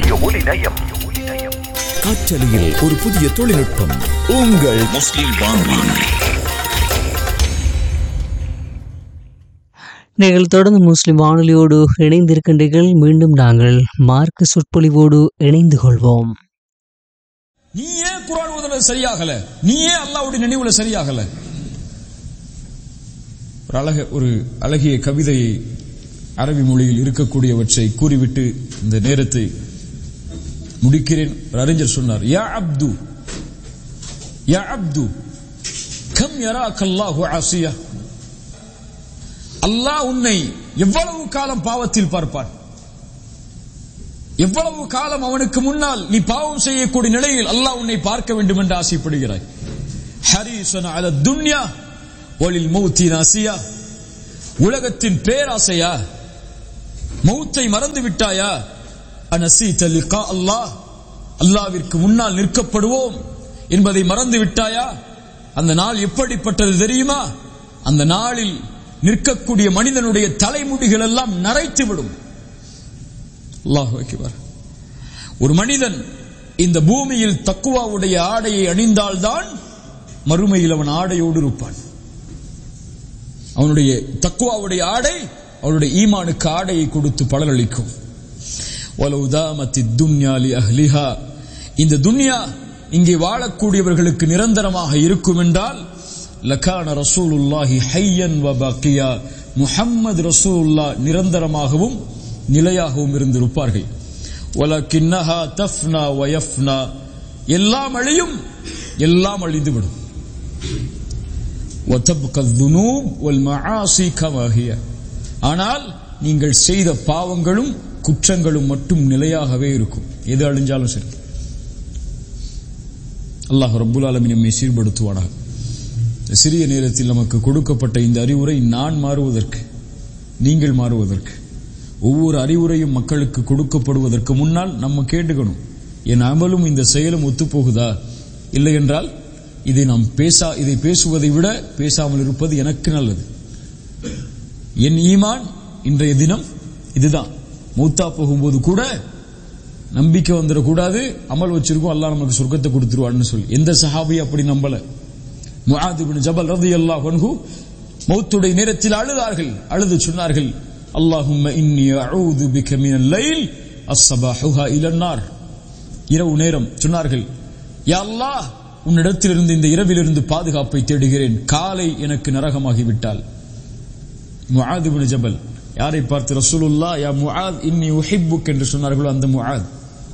காற்றலையில் ஒரு புதிய தொழில்நுட்பம். உங்கள் முஸ்லிம் வானொலி. நீங்கள் தொடர்ந்து முஸ்லிம் வானொலியோடு இணைந்திருக்கின்றீர்கள். மீண்டும் நாங்கள் மார்க்க சொற்பொழிவோடு இணைந்து கொள்வோம். நீ ஏன் குர்ஆன் ஓதுறது சரியாகல? நீ ஏன் அல்லாஹ்வுடைய நினைவுல சரியாகல? ஒரு அழகிய கவிதையை அரபி மொழியில் இருக்கக்கூடியவற்றை கூறிவிட்டு இந்த நேரத்தை முடிக்கிறேன். ஒரு அறிஞர் சொன்னார், யா அப்து யா அப்து கம் யராக்கல்லாஹு ஆசியா. அல்லாஹ் உன்னை எவ்வளவு காலம் பாவத்தில் பார்ப்பான்? எவ்வளவு காலம் அவனுக்கு முன்னால் நீ பாவம் செய்யக்கூடிய நிலையில் அல்லாஹ் உன்னை பார்க்க வேண்டும் என்று ஆசைப்படுகிறாய்? ஹரீஸன் அல துன்யா வலில் மௌத்தி நாசியா. உலகத்தின் பேராசையா? மௌத்தை மறந்து விட்டாயா? அனசீத லிகா அல்லாஹ், அல்லாஹ்விற்கு முன்னால் நிற்கப்படுவோம் என்பதை மறந்து விட்டாயா? அந்த நாள் எப்படிப்பட்டது தெரியுமா? அந்த நாளில் நிற்கக்கூடிய மனிதனுடைய தலைமுடிகள் எல்லாம் நரைத்து விடும். அல்லாஹு அக்பர். ஒரு மனிதன் இந்த பூமியில் தக்குவாவுடைய ஆடையை அணிந்தால்தான் மறுமையில் அவன் ஆடையோடு இருப்பான். அவனுடைய தக்குவாவுடைய ஆடை அவனுடைய ஈமானுக்கு ஆடையை கொடுத்து பலனளிக்கும். வலவ் தாமத்தித் துன்யா லி அஹ்லிஹா, இந்த துன்யா இங்கே வாழக்கூடியவர்களுக்கு நிரந்தரமாக இருக்கும் என்றால் லகான ரசூலுல்லாஹி ஹய்யன் வ பாக்கியா, முஹம்மது ரசூலுல்லாஹ் நிரந்தரமாகவும் நிலையாகவும் இருந்திருப்பார்கள். வலக்கின்னஹா தஃப்னா வ யஃப்னா, எல்லாம் அழியும், எல்லாம் அழிந்துவிடும். வதப்க الذنوب والمعاصي كما هي, ஆனால் நீங்கள் செய்த பாவங்களும் குற்றங்களும் மட்டும் நிலையாகவே இருக்கும். எது அழிஞ்சாலும் சரி. அல்லாஹ் ரப்புல் ஆலமீன் நம்மை சீர்படுத்துவானாக. சிறிய நேரத்தில் நமக்கு கொடுக்கப்பட்ட இந்த அறிவுரை நான் மாறுவதற்கு, நீங்கள் மாறுவதற்கு, ஒவ்வொரு அறிவுரையும் மக்களுக்கு கொடுக்கப்படுவதற்கு முன்னால் நம்ம கேட்டுக்கணும், என் அமலும் இந்த செயலும் ஒத்துப்போகுதா? இல்லை என்றால் இதை பேசுவதை விட பேசாமல் இருப்பது எனக்கு நல்லது. என் ஈமான் இன்றைய தினம் இதுதான். மௌத்தா போகும்போது கூட நம்பிக்கை வந்துடக்கூடாது, அமல் வச்சிருக்கோம், அல்லாஹ் நமக்கு சொர்க்கத்தை கொடுத்துருவான்னு சொல்லி. எந்த சஹாபி அப்படி நம்பல? முஆத் இப்னு ஜபல் ரலியல்லாஹு அன்ஹு மௌத்துடைய நேரத்தில் அழுதார்கள். அழுது சொன்னார்கள், அல்லாஹும்ம இன்னி அஊது பிக மினல் லைல் அஸ்ஸபாஹுஹா இலன் நார். இரவு நேரம் சொன்னார்கள், யா அல்லாஹ், உன்னிடத்திலிருந்து இந்த இரவிலிருந்து பாதுகாப்பை தேடுகிறேன், காலை எனக்கு நரகமாகிவிட்டால். முஆத் இப்னு ஜபல் யாரை பார்த்து ரசூலுல்லாஹ் யா முஆத் இன்னி உஹிப்புக் என்று சொன்னார்களோ அந்த முஆத்.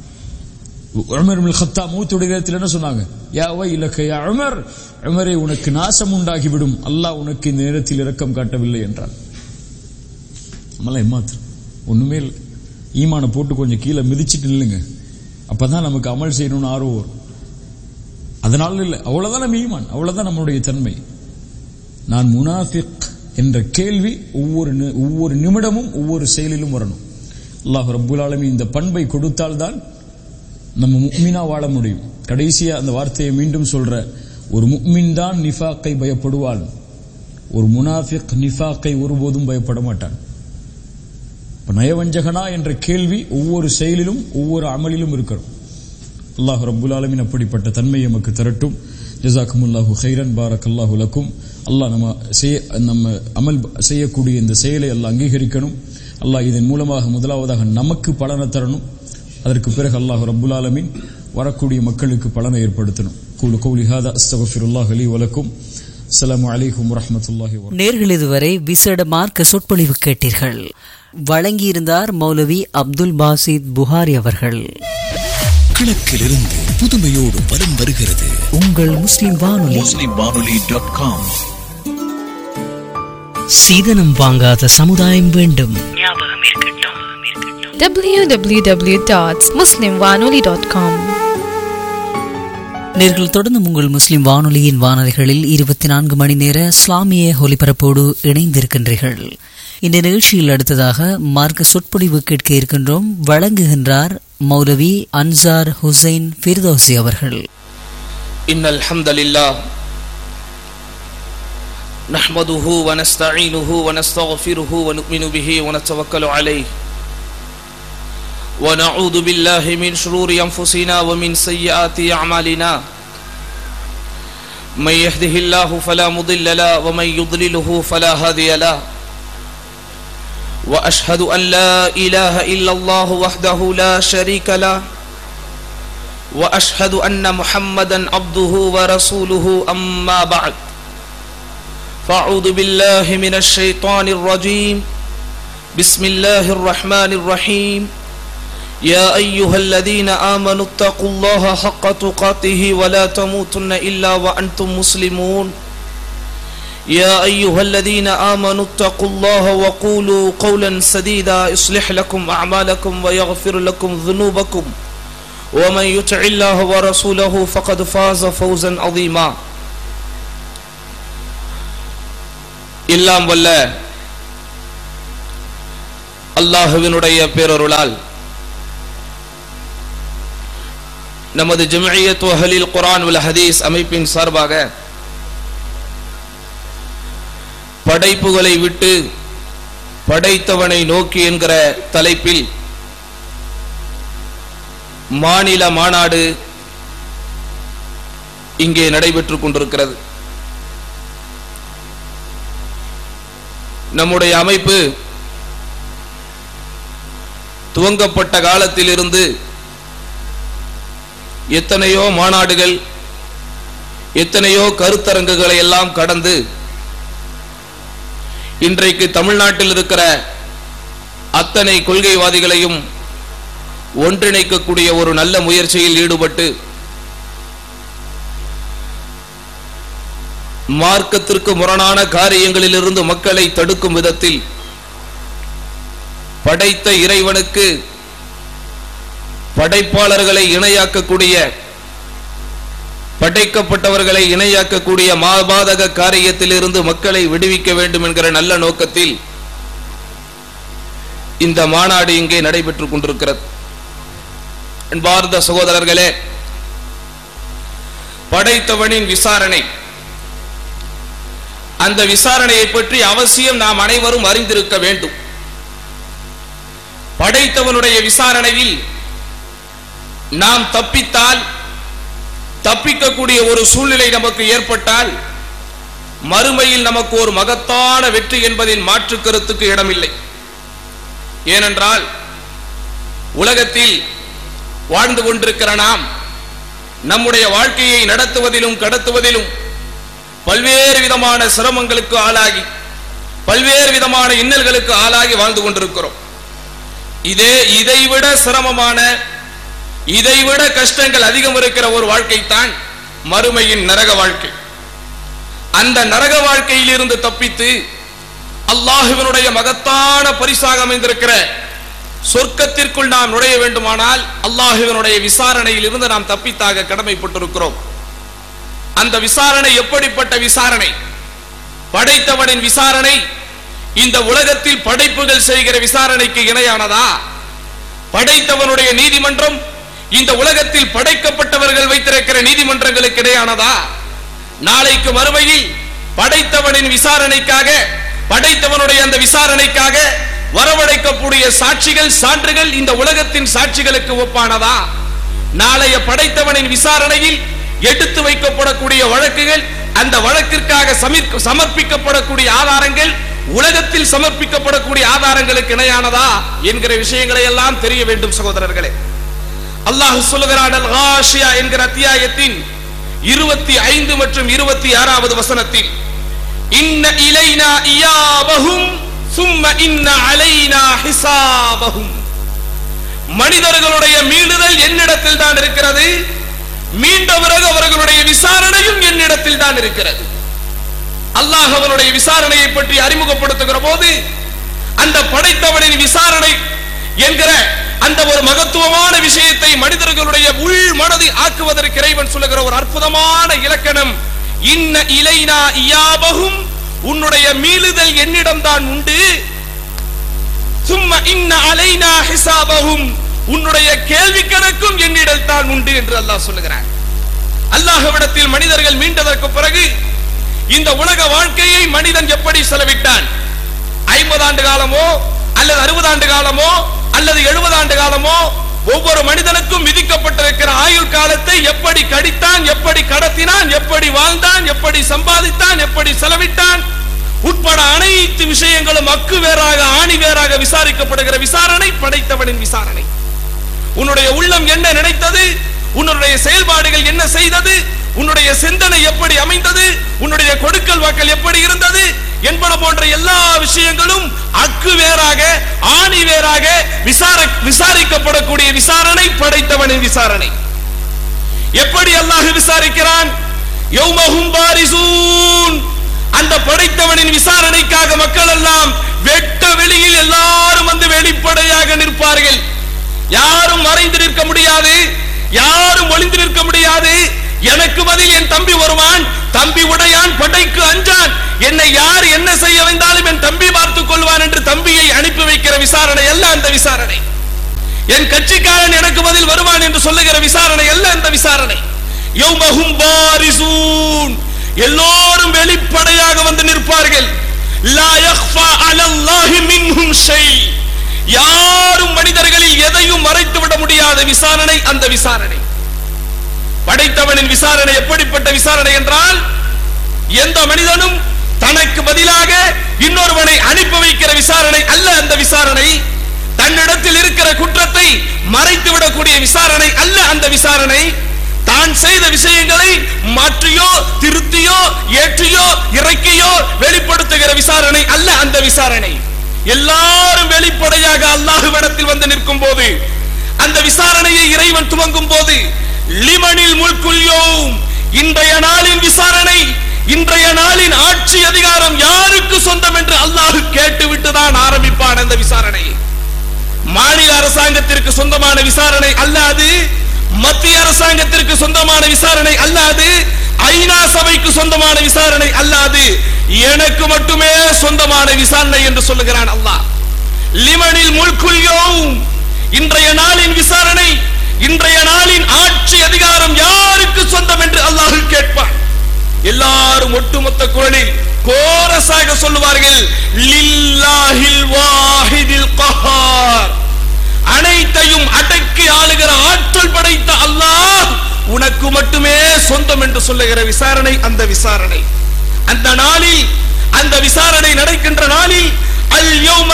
உமர் இப்னு கத்தாப் மௌத்துடைய நேரத்தில் என்ன சொன்னாங்க? யா வைலக யா உமர், உமரே உனக்கு நாசம் உண்டாகிவிடும், அல்லாஹ் உனக்கு இந்த நேரத்தில் இரக்கம் காட்டவில்லை என்றார். நம்மளாம் ஏமாத்திரம் ஒண்ணுமே இல்லை. ஈமானை போட்டு கொஞ்சம் கீழே மிதிச்சிட்டு இல்லைங்க, அப்பதான் நமக்கு அமல் செய்யணும்னு ஆர்வம் வரும். அதனால இல்லை, அவ்வளவுதான் நம்ம ஈமான், அவ்வளவுதான் நம்மளுடைய தன்மை. நான் முனாஃபிக் என்ற கேள்வி ஒவ்வொரு நிமிடமும் ஒவ்வொரு செயலிலும் வரணும். அல்லாஹ் ரப்புல் ஆலமீன் இந்த பண்பை கொடுத்தால்தான் நம்ம முஃமினா வாழ முடியும். கடைசியா அந்த வார்த்தையை மீண்டும் சொல்ற, ஒரு முஃமின் தான் நிஃபாக்கை பயப்படுவான், ஒரு முனாஃபிக் நிஃபாக்கை ஒருபோதும் பயப்பட மாட்டான். நயவஞ்சகனா என்ற கேள்வி ஒவ்வொரு செயலிலும் ஒவ்வொரு அமலிலும் இருக்கணும். அல்லாஹ் ரப்புல் ஆலமீன் அப்படிப்பட்ட தன்மை நமக்கு தரட்டும். ஜஸாக்குமுல்லாஹு கைரன், பாரக்கல்லாஹு லக்கும். அல்லாஹ் நம்ம அமல் செய்யக்கூடிய இந்த செயலை அல்லாஹ் அங்கீகரிக்கணும். அல்லாஹ் இதன் மூலமாக முதலாவதாக நமக்கு பலனை தரணும். அதற்கு பிறகு அல்லாஹ் ரப்புல் ஆலமீன் வரக்கூடிய மக்களுக்கு பலனை ஏற்படுத்தணும். கூலு கௌலி ஹாதா அஸ்தக்ஃபிருல்லாஹ் லி வ லக்கும். அஸ்ஸலாமு அலைக்கும் வரஹ்மத்துல்லாஹி வ பரகாத்துஹு. நேர்கள் இதுவரை விசேட மார்க்க சொற்பொழிவு கேட்டீர்கள். வழங்கியிருந்தார் மௌலவி அப்துல் பாசித் புகாரி அவர்கள். கிழக்கிலிருந்து புதுமையோடு வலம் வருகிறது உங்கள் முஸ்லிம் வானொலி. muslimwanoli.com. சீதனம் வாங்காத சமுதாயம் வேண்டும். www.muslimwanoli.com. நேர்கள் தொடர்ந்து உங்கள் முஸ்லிம் வானொலியின் வானொலிகளில் 24 மணி நேர இஸ்லாமிய ஒலிபரப்போடு இணைந்திருக்கின்றீர்கள். இந்த நிகழ்ச்சியில் அடுத்ததாக மார்க்க சொற்பொழிவு கேட்க இருக்கின்றோம். வழங்குகின்றார் மௌலவி அன்சார் ஹுசைன் ஃபிர்தௌசி அவர்கள். இன்னல் ஹம்தலில்லாஹ் நஹ்மதுஹு வ நஸ்தஈனுஹு வ நஸ்தக்ஃபிருஹு வ நு'மினு பிஹி வ நதவக்கலு அலைஹி வ நஊது பில்லாஹி மின் ஷுரூரி அன்ஃபுஸினா வ மின் ஸய்யிஆத்தி அஅமாலினா மன் யஹ்திஹில்லாஹு ஃபலா முضில்ல லஹு வ மன் யுضللஹு ஃபலா ஹாதிய லஹு وأشهد أن لا إله إلا الله وحده لا شريك له وأشهد أن محمدا عبده ورسوله أما بعد فأعوذ بالله من الشيطان الرجيم بسم الله الرحمن الرحيم يا أيها الذين آمنوا اتقوا الله حق تقاته ولا تموتن إلا وأنتم مسلمون يا أيها الذين آمنوا اتقوا الله وقولوا قولا سديدا يصلح لكم أعمالكم ويغفر لكم ذنوبكم ومن يطع الله ورسوله فقد فاز فوزا عظيما எல்லாம் வல்ல அல்லாஹ்வினுடைய பேரருளால் நமது ஜம்இய்யத் அஹ்லில் குர்ஆன் வல் ஹதீஸ் அமைப்பின் சார்பாக படைப்புகளை விட்டு படைத்தவனை நோக்கி என்கிற தலைப்பில் மாநில மாநாடு இங்கே நடைபெற்றுக் கொண்டிருக்கிறது. நம்முடைய அமைப்பு துவங்கப்பட்ட காலத்திலிருந்து எத்தனையோ மாநாடுகள், எத்தனையோ கருத்தரங்குகளை எல்லாம் கடந்து இன்றைக்கு தமிழ்நாட்டில் இருக்கிற அத்தனை கொள்கைவாதிகளையும் ஒன்றிணைக்கக்கூடிய ஒரு நல்ல முயற்சியில் ஈடுபட்டு மார்க்கத்திற்கு முரணான காரியங்களிலிருந்து மக்களை தடுக்கும் விதத்தில் படைத்த இறைவனுக்கு படைப்பாளர்களை இணையாக்கக்கூடிய, படைக்கப்பட்டவர்களை இணையாக்கக்கூடிய மாபாதக காரியத்திலிருந்து மக்களை விடுவிக்க வேண்டும் என்கிற நல்ல நோக்கத்தில் இந்த மாநாடு இங்கே நடைபெற்றுக் கொண்டிருக்கிறது. அன்பார்ந்த சகோதரர்களே, படைத்தவனின் விசாரணை, அந்த விசாரணையை பற்றி அவசியம் நாம் அனைவரும் அறிந்திருக்க வேண்டும். படைத்தவனுடைய விசாரணையில் நாம் தப்பித்தால், தப்பிக்கக்கூடிய ஒரு சூழ்நிலை நமக்கு ஏற்பட்டால், மறுமையில் நமக்கு ஒரு மகத்தான வெற்றி என்பதில் மாற்று கருத்துக்கு இடமில்லை. ஏனென்றால் உலகத்தில் வாழ்ந்து கொண்டிருக்கிற நாம் நம்முடைய வாழ்க்கையை நடத்துவதிலும் கடத்துவதிலும் பல்வேறு விதமான சிரமங்களுக்கு ஆளாகி, பல்வேறு விதமான இன்னல்களுக்கு ஆளாகி வாழ்ந்து கொண்டிருக்கிறோம். இதைவிட சிரமமான, இதைவிட கஷ்டங்கள் அதிகம் இருக்கிற ஒரு வாழ்க்கை தான் மறுமையின் நரக வாழ்க்கை. அந்த நரக வாழ்க்கையில் இருந்து தப்பித்து அல்லாஹ்வினுடைய மகத்தான பரிசாக அமைந்திருக்கிற சொர்க்கத்திற்குள் நாம் நுழைய வேண்டுமானால் அல்லாஹ்வினுடைய விசாரணையில் இருந்து நாம் தப்பித்தாக கடமைப்பட்டிருக்கிறோம். அந்த விசாரணை எப்படிப்பட்ட விசாரணை? படைத்தவனின் விசாரணை இந்த உலகத்தில் படைப்புகள் செய்கிற விசாரணைக்கு இணையானதா? படைத்தவனுடைய நீதிமன்றம் இந்த உலகத்தில் படைக்கப்பட்டவர்கள் வைத்திருக்கிற நீதிமன்றங்களுக்கு இடையானதா? நாளைக்கு மறுமையில் படைத்தவனின் விசாரணைக்காக, படைத்தவனுடைய அந்த விசாரணைக்காக வரவழைக்கக்கூடிய சாட்சிகள், சான்றுகள் இந்த உலகத்தின் சாட்சிகளுக்கு ஒப்பானதா? நாளைய படைத்தவனின் விசாரணையில் எடுத்து வைக்கப்படக்கூடிய வழக்குகள், அந்த வழக்கிற்காக சமர்ப்பிக்கப்படக்கூடிய ஆதாரங்கள் உலகத்தில் சமர்ப்பிக்கப்படக்கூடிய ஆதாரங்களுக்கு இணையானதா என்கிற விஷயங்களை எல்லாம் தெரிய வேண்டும் சகோதரர்களே. அல்லாஹ் சொல்லுகிறான், அல்-காஷியா என்கிற அத்தியாயத்தின் 25 மற்றும் 26வது வசனத்தில், இன்ன இலைனா இயாபஹும் சும்ம இன்ன அலைனா ஹிசாபஹும். மனிதர்களுடைய மீளுதல் என்னிடத்தில் தான் இருக்கிறது, மீண்ட பிறகு அவர்களுடைய விசாரணையும் என்னிடத்தில் தான் இருக்கிறது. அல்லாஹ் அவனுடைய விசாரணையை பற்றி அறிமுகப்படுத்துகிற போது அந்த படைத்தவனின் விசாரணை என்கிற அந்த ஒரு மகத்துவமான விஷயத்தை மனிதர்களுடைய உள் மனதை ஆக்குவதற்கு இறைவன் சொல்லுகிற ஒரு அற்புதமான இலக்கணம், இன்ன இலைனா இயாபஹும், உன்னுடைய மீளுதல் என்னிடம் தான் உண்டு, சும்ம இன்ன அலைனா ஹிசாபஹும், உன்னுடைய கேள்வி கணக்கும் என்னிடம் தான் உண்டு என்று அல்லாஹ் சொல்லுகிறார். அல்லாஹ்விடத்தில் மனிதர்கள் மீண்டதற்கு பிறகு இந்த உலக வாழ்க்கையை மனிதன் எப்படி செலவிட்டான்? 50 ஆண்டு காலமோ அல்லது 60 ஆண்டு காலமோ அல்லது 70 ஆண்டு காலமோ, ஒவ்வொரு மனிதனுக்கும் விதிக்கப்பட்டிருக்கிற ஆயுள் காலத்தை எப்படி கடித்தான், எப்படி கடத்தினான், எப்படி வாழ்ந்தான், எப்படி சம்பாதித்தான், எப்படி செலவிட்டான் உட்பட அனைத்து விஷயங்களும் அக்கு வேறாக ஆணி வேறாக விசாரிக்கப்படுகிற விசாரணை படைத்தவனின் விசாரணை. உன்னுடைய உள்ளம் என்ன நினைத்தது, உன்னுடைய செயல்பாடுகள் என்ன செய்தது, உன்னுடைய சிந்தனை எப்படி அமைந்தது, உன்னுடைய கொடுக்கல் வாக்கல் எப்படி இருந்தது என்பன போன்ற எல்லா விஷயங்களும் அக்கு வேறாக ஆணி வேறாக விசாரிக்கப்படக்கூடிய விசாரணை படைத்தவனின் விசாரணை. எப்படி அல்லாஹ் விசாரிக்கிறான்? யௌமஹும் பாரிசூன், அந்த படைத்தவனின் விசாரணைக்காக மக்கள் எல்லாம் வெட்ட வெளியில் எல்லாரும் வந்து வெளிப்படையாக நிற்பார்கள். யாரும் மறைந்து நிற்க முடியாது, யாரும் ஒளிந்து நிற்க முடியாது, எனக்கு பதில் என் தம்பி வருவான். தம்பி உடையான் படைக்கு அஞ்சான். என்னை யார் என்ன செய்ய வந்தாலும் என் தம்பி பார்த்துக் கொள்வான் என்று தம்பியை அனுப்பி வைக்கிற விசாரணை அல்ல அந்த விசாரணை. என் கட்சிக்காரன் எனக்கு பதில் வருவான் என்று சொல்லுகிற விசாரணை அல்ல அந்த விசாரணை. யௌமஹும் பாரிசூன், எல்லோரும் வெளிப்படையாக வந்து நிற்பார்கள். லா யக்ஃபா அலல்லாஹி மின்ஹும் ஷை, யாரும் மனிதர்களில் எதையும் மறைத்து விட முடியாத விசாரணை அந்த விசாரணை. படைத்தவனின் விசாரணை எப்படிப்பட்ட விசாரணை என்றால், எந்த மனிதனும் தனக்கு பதிலாக இன்னொருவனை அனுப்பி வைக்கிற விசாரணை அல்ல அந்த விசாரணை. தன்னிடத்தில் இருக்கிற குற்றத்தை மறைத்து விடக்கூடிய விசாரணை அல்ல அந்த விசாரணை. தான் செய்த விஷயங்களை மாற்றியோ திருத்தியோ ஏற்றியோ இறக்கியோ வெளிப்படுத்துகிற விசாரணை அல்ல அந்த விசாரணை. எல்லாரும் வெளிப்படையாக அல்லாஹ்விடத்தில் வந்து நிற்கும் போது, அந்த விசாரணையை இறைவன் துவங்கும் போது, லிமனில் முல்குல் யௌம், இன்றைய நாளின் விசாரணை, இன்றைய நாளின் ஆட்சி அதிகாரம் யாருக்கு சொந்தம் என்று அல்லாஹ் கேட்டுவிட்டு தான் ஆரம்பிப்பான் அந்த விசாரணை. மாநில அரசாங்கத்திற்கு சொந்தமான விசாரணை அல்லாது, மத்திய அரசாங்கத்திற்கு சொந்தமான விசாரணை அல்லாது, ஐநா சபைக்கு சொந்தமான விசாரணை அல்லாது, எனக்கு மட்டுமே சொந்தமான விசாரணை என்று சொல்லுகிறான் அல்லாஹ். லிமனில் முல்குல் யௌம், இன்றைய நாளின் விசாரணை, இன்றைய நாளின் ஆட்சி அதிகாரம் யாருக்கு சொந்தம் என்று அல்லாஹ் கேட்பான். எல்லாரும் ஒட்டுமொத்த குரலில் கோரஸாக சொல்லுவார்கள், லில்லாஹில் வாஹிதில் கஹார், அனைத்தையும் அடக்கி ஆளுகிற ஆற்றல் படைத்த அல்லாஹ் உனக்கு மட்டுமே சொந்தம் என்று சொல்லுகிற விசாரணை அந்த விசாரணை. அந்த நாளில், அந்த விசாரணை நடக்கின்ற நாளில், அல்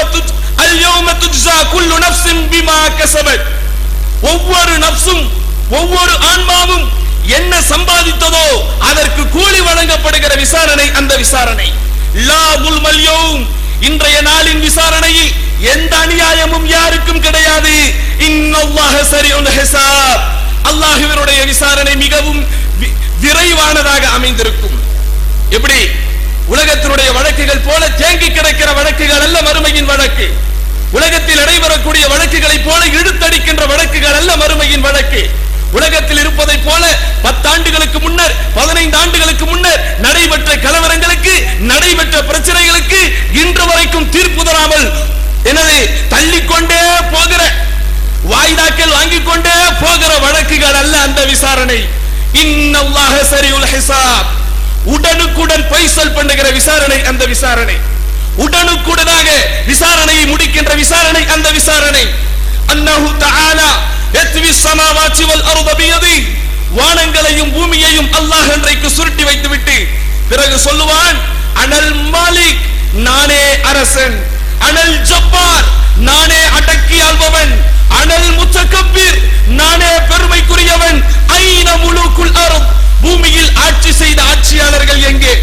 யௌம துஜ்ஸா குல்லு நஃப்ஸின் பிமா கஸபத், ஒவ்வொரு நஃப்ஸும் ஒவ்வொரு ஆன்மாவும் என்ன சம்பாதித்ததோ அதற்கு கூலி வழங்கப்படுகிற விசாரணை அந்த விசாரணை. லா துல்மல் யௌம், இன்றைய நாளின் விசாரணையில் எந்த அநியாயமும் யாருக்கும் கிடையாது. இன்னல்லாஹ ஸரீஉல் ஹிசாப், அல்லாஹ்வினுடைய விசாரணை மிகவும் விரைவானதாக அமைந்திருக்கும். எப்படி உலகத்தினுடைய வழக்குகள் போல தேங்கி கிடக்கிற வழக்குகள் அல்ல மறுமையின் வழக்கு. உலகத்தில் நடைபெறக்கூடிய வழக்குகளை போல இழுத்தடிக்கின்ற வழக்குகள் அல்ல மறுமையின் வழக்கு. உலகத்தில் இருப்பதை போல 10 ஆண்டுகளுக்கு முன்னர் 15 ஆண்டுகளுக்கு முன்னர் நடைபெற்ற கலவரங்களுக்கு, நடைபெற்ற பிரச்சனைகளுக்கு இன்று வரைக்கும் தீர்ப்பு தராமல் எனவே தள்ளிக்கொண்டே போகிற, வாய்தாக்கள் வாங்கிக் கொண்டே போகிற வழக்குகள் அல்ல அந்த விசாரணை. இன்னல்லாஹ ஸரீஉல் ஹிசாப், உடனுக்குடன் பைசல் பண்ணுகிற விசாரணை அந்த விசாரணை. உடனுக்குடனாக விசாரணையை முடிக்கின்ற விசாரணை அந்த விசாரணை. அன்னஹு தஆலா யத்வி ஸமாவாத்தி வல் அர்த பியதி, வானங்களையும் பூமியையும் அல்லாஹ் அன்றைக்கு சுருட்டி வைத்துவிட்டு பிறகு சொல்லுவான், அனல் மாலிக், நானே அரசன், அனல் ஜப்பார், நானே அடக்கி ஆள்பவன், அனல் முத்தகப்பீர், நானே பெருமைக்குரியவன், ஐன முலூக்குல் அர்த், பூமியில் ஆட்சி செய்த ஆட்சியாளர்கள் எங்கே?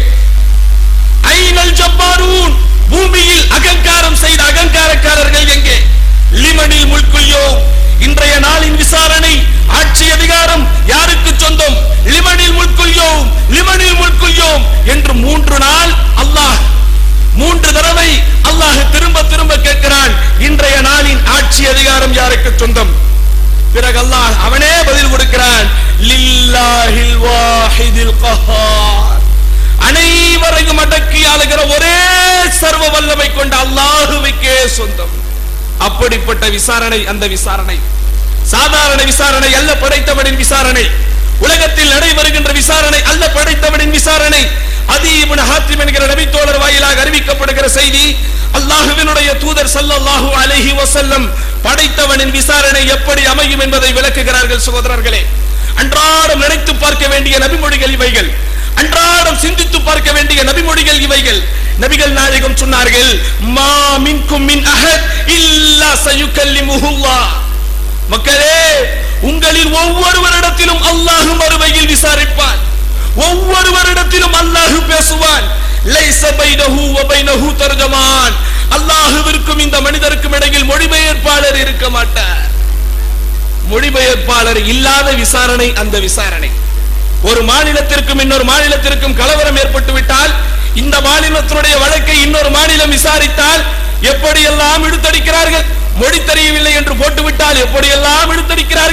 ஐனல் ஜப்பாரூன், பூமியில் அகங்காரம் செய்த அகங்காரக்காரர்கள் எங்கே? லிமனில் முல்குல் யௌம், இன்றைய நாளின் விசாரணை ஆட்சி அதிகாரம் யாருக்கு சொந்தம்? லிமனில் முல்குல் யௌம், லிமனில் முல்குல் யௌம் என்று 3 நாள் அல்லாஹ் 3 தடவை அல்லாஹ் திரும்ப திரும்ப கேட்கிறான், இன்றைய நாளின் ஆட்சி அதிகாரம் யாருக்கு சொந்தம்? பிறகு அல்லாஹ் அவனே பதில் கொடுக்கிறான், லில்லாஹில் வாஹிதில் கஹார், அனைவரையும் அடக்கி ஆளுகிற ஒரே சர்வ வல்லமை கொண்ட அல்லாஹ்வுக்கே சொந்தம். அப்படிப்பட்ட விசாரணை அந்த விசாரணை சாதாரண விசாரணை அல்ல, படைத்தவனின் விசாரணை. உலகத்தில் நடைபெறுகின்ற விசாரணை அல்ல, படைத்தவனின் விசாரணை. அதி இப்னு ஹாத்திம் என்கிற நபி தோழர் வாயிலாக அறிவிக்கப்படுகிற செய்தி, அல்லாஹ்வினுடைய தூதர் ஸல்லல்லாஹு அலைஹி வஸல்லம் படைத்தவனின் விசாரணை எப்படி அமையும் என்பதை விளக்குகிறார்கள். சகோதரர்களே, அன்றாடம் நினைத்து பார்க்க வேண்டிய நபிமொழிகள் இவைகள், அன்றாடம் சிந்தித்து பார்க்க வேண்டிய நபிமொழிகள் இவைகள். நபிகள் நாயகம் சொன்னார்கள், மா மின்கும் மின் அஹத் இல்லா சயுகல்லிமுஹுல்லாஹ், மக்களே உங்களில் ஒவ்வொருவரிடத்திலும் அல்லாஹ் மறுமையில் விசாரிப்பான், ஒவ்வொருவரிடத்திலும் அல்லாஹ் பேசுவான். லைஸ பைனஹு வ பைனஹு தர்ஜமான், அல்லாஹ்விற்கும் இந்த மனிதருக்கும் இடையில் மொழிபெயர்ப்பாளர் இருக்க மாட்டார். மொழிபெயர்ப்பாளர் இல்லாத விசாரணை அந்த விசாரணை. ஒரு மாநிலத்திற்கும் இன்னொரு மாநிலத்திற்கும் கலவரம் ஏற்பட்டு விட்டால், இந்த மாநிலத்தினுடைய வழக்கை இன்னொரு மாநிலம் விசாரித்தால் எப்படியெல்லாம் இழுத்தடிக்கிறார்கள், மொழி தெரியவில்லை என்று போட்டுவிட்டால் எப்படியெல்லாம் இழுத்தடிக்கிறார்கள்.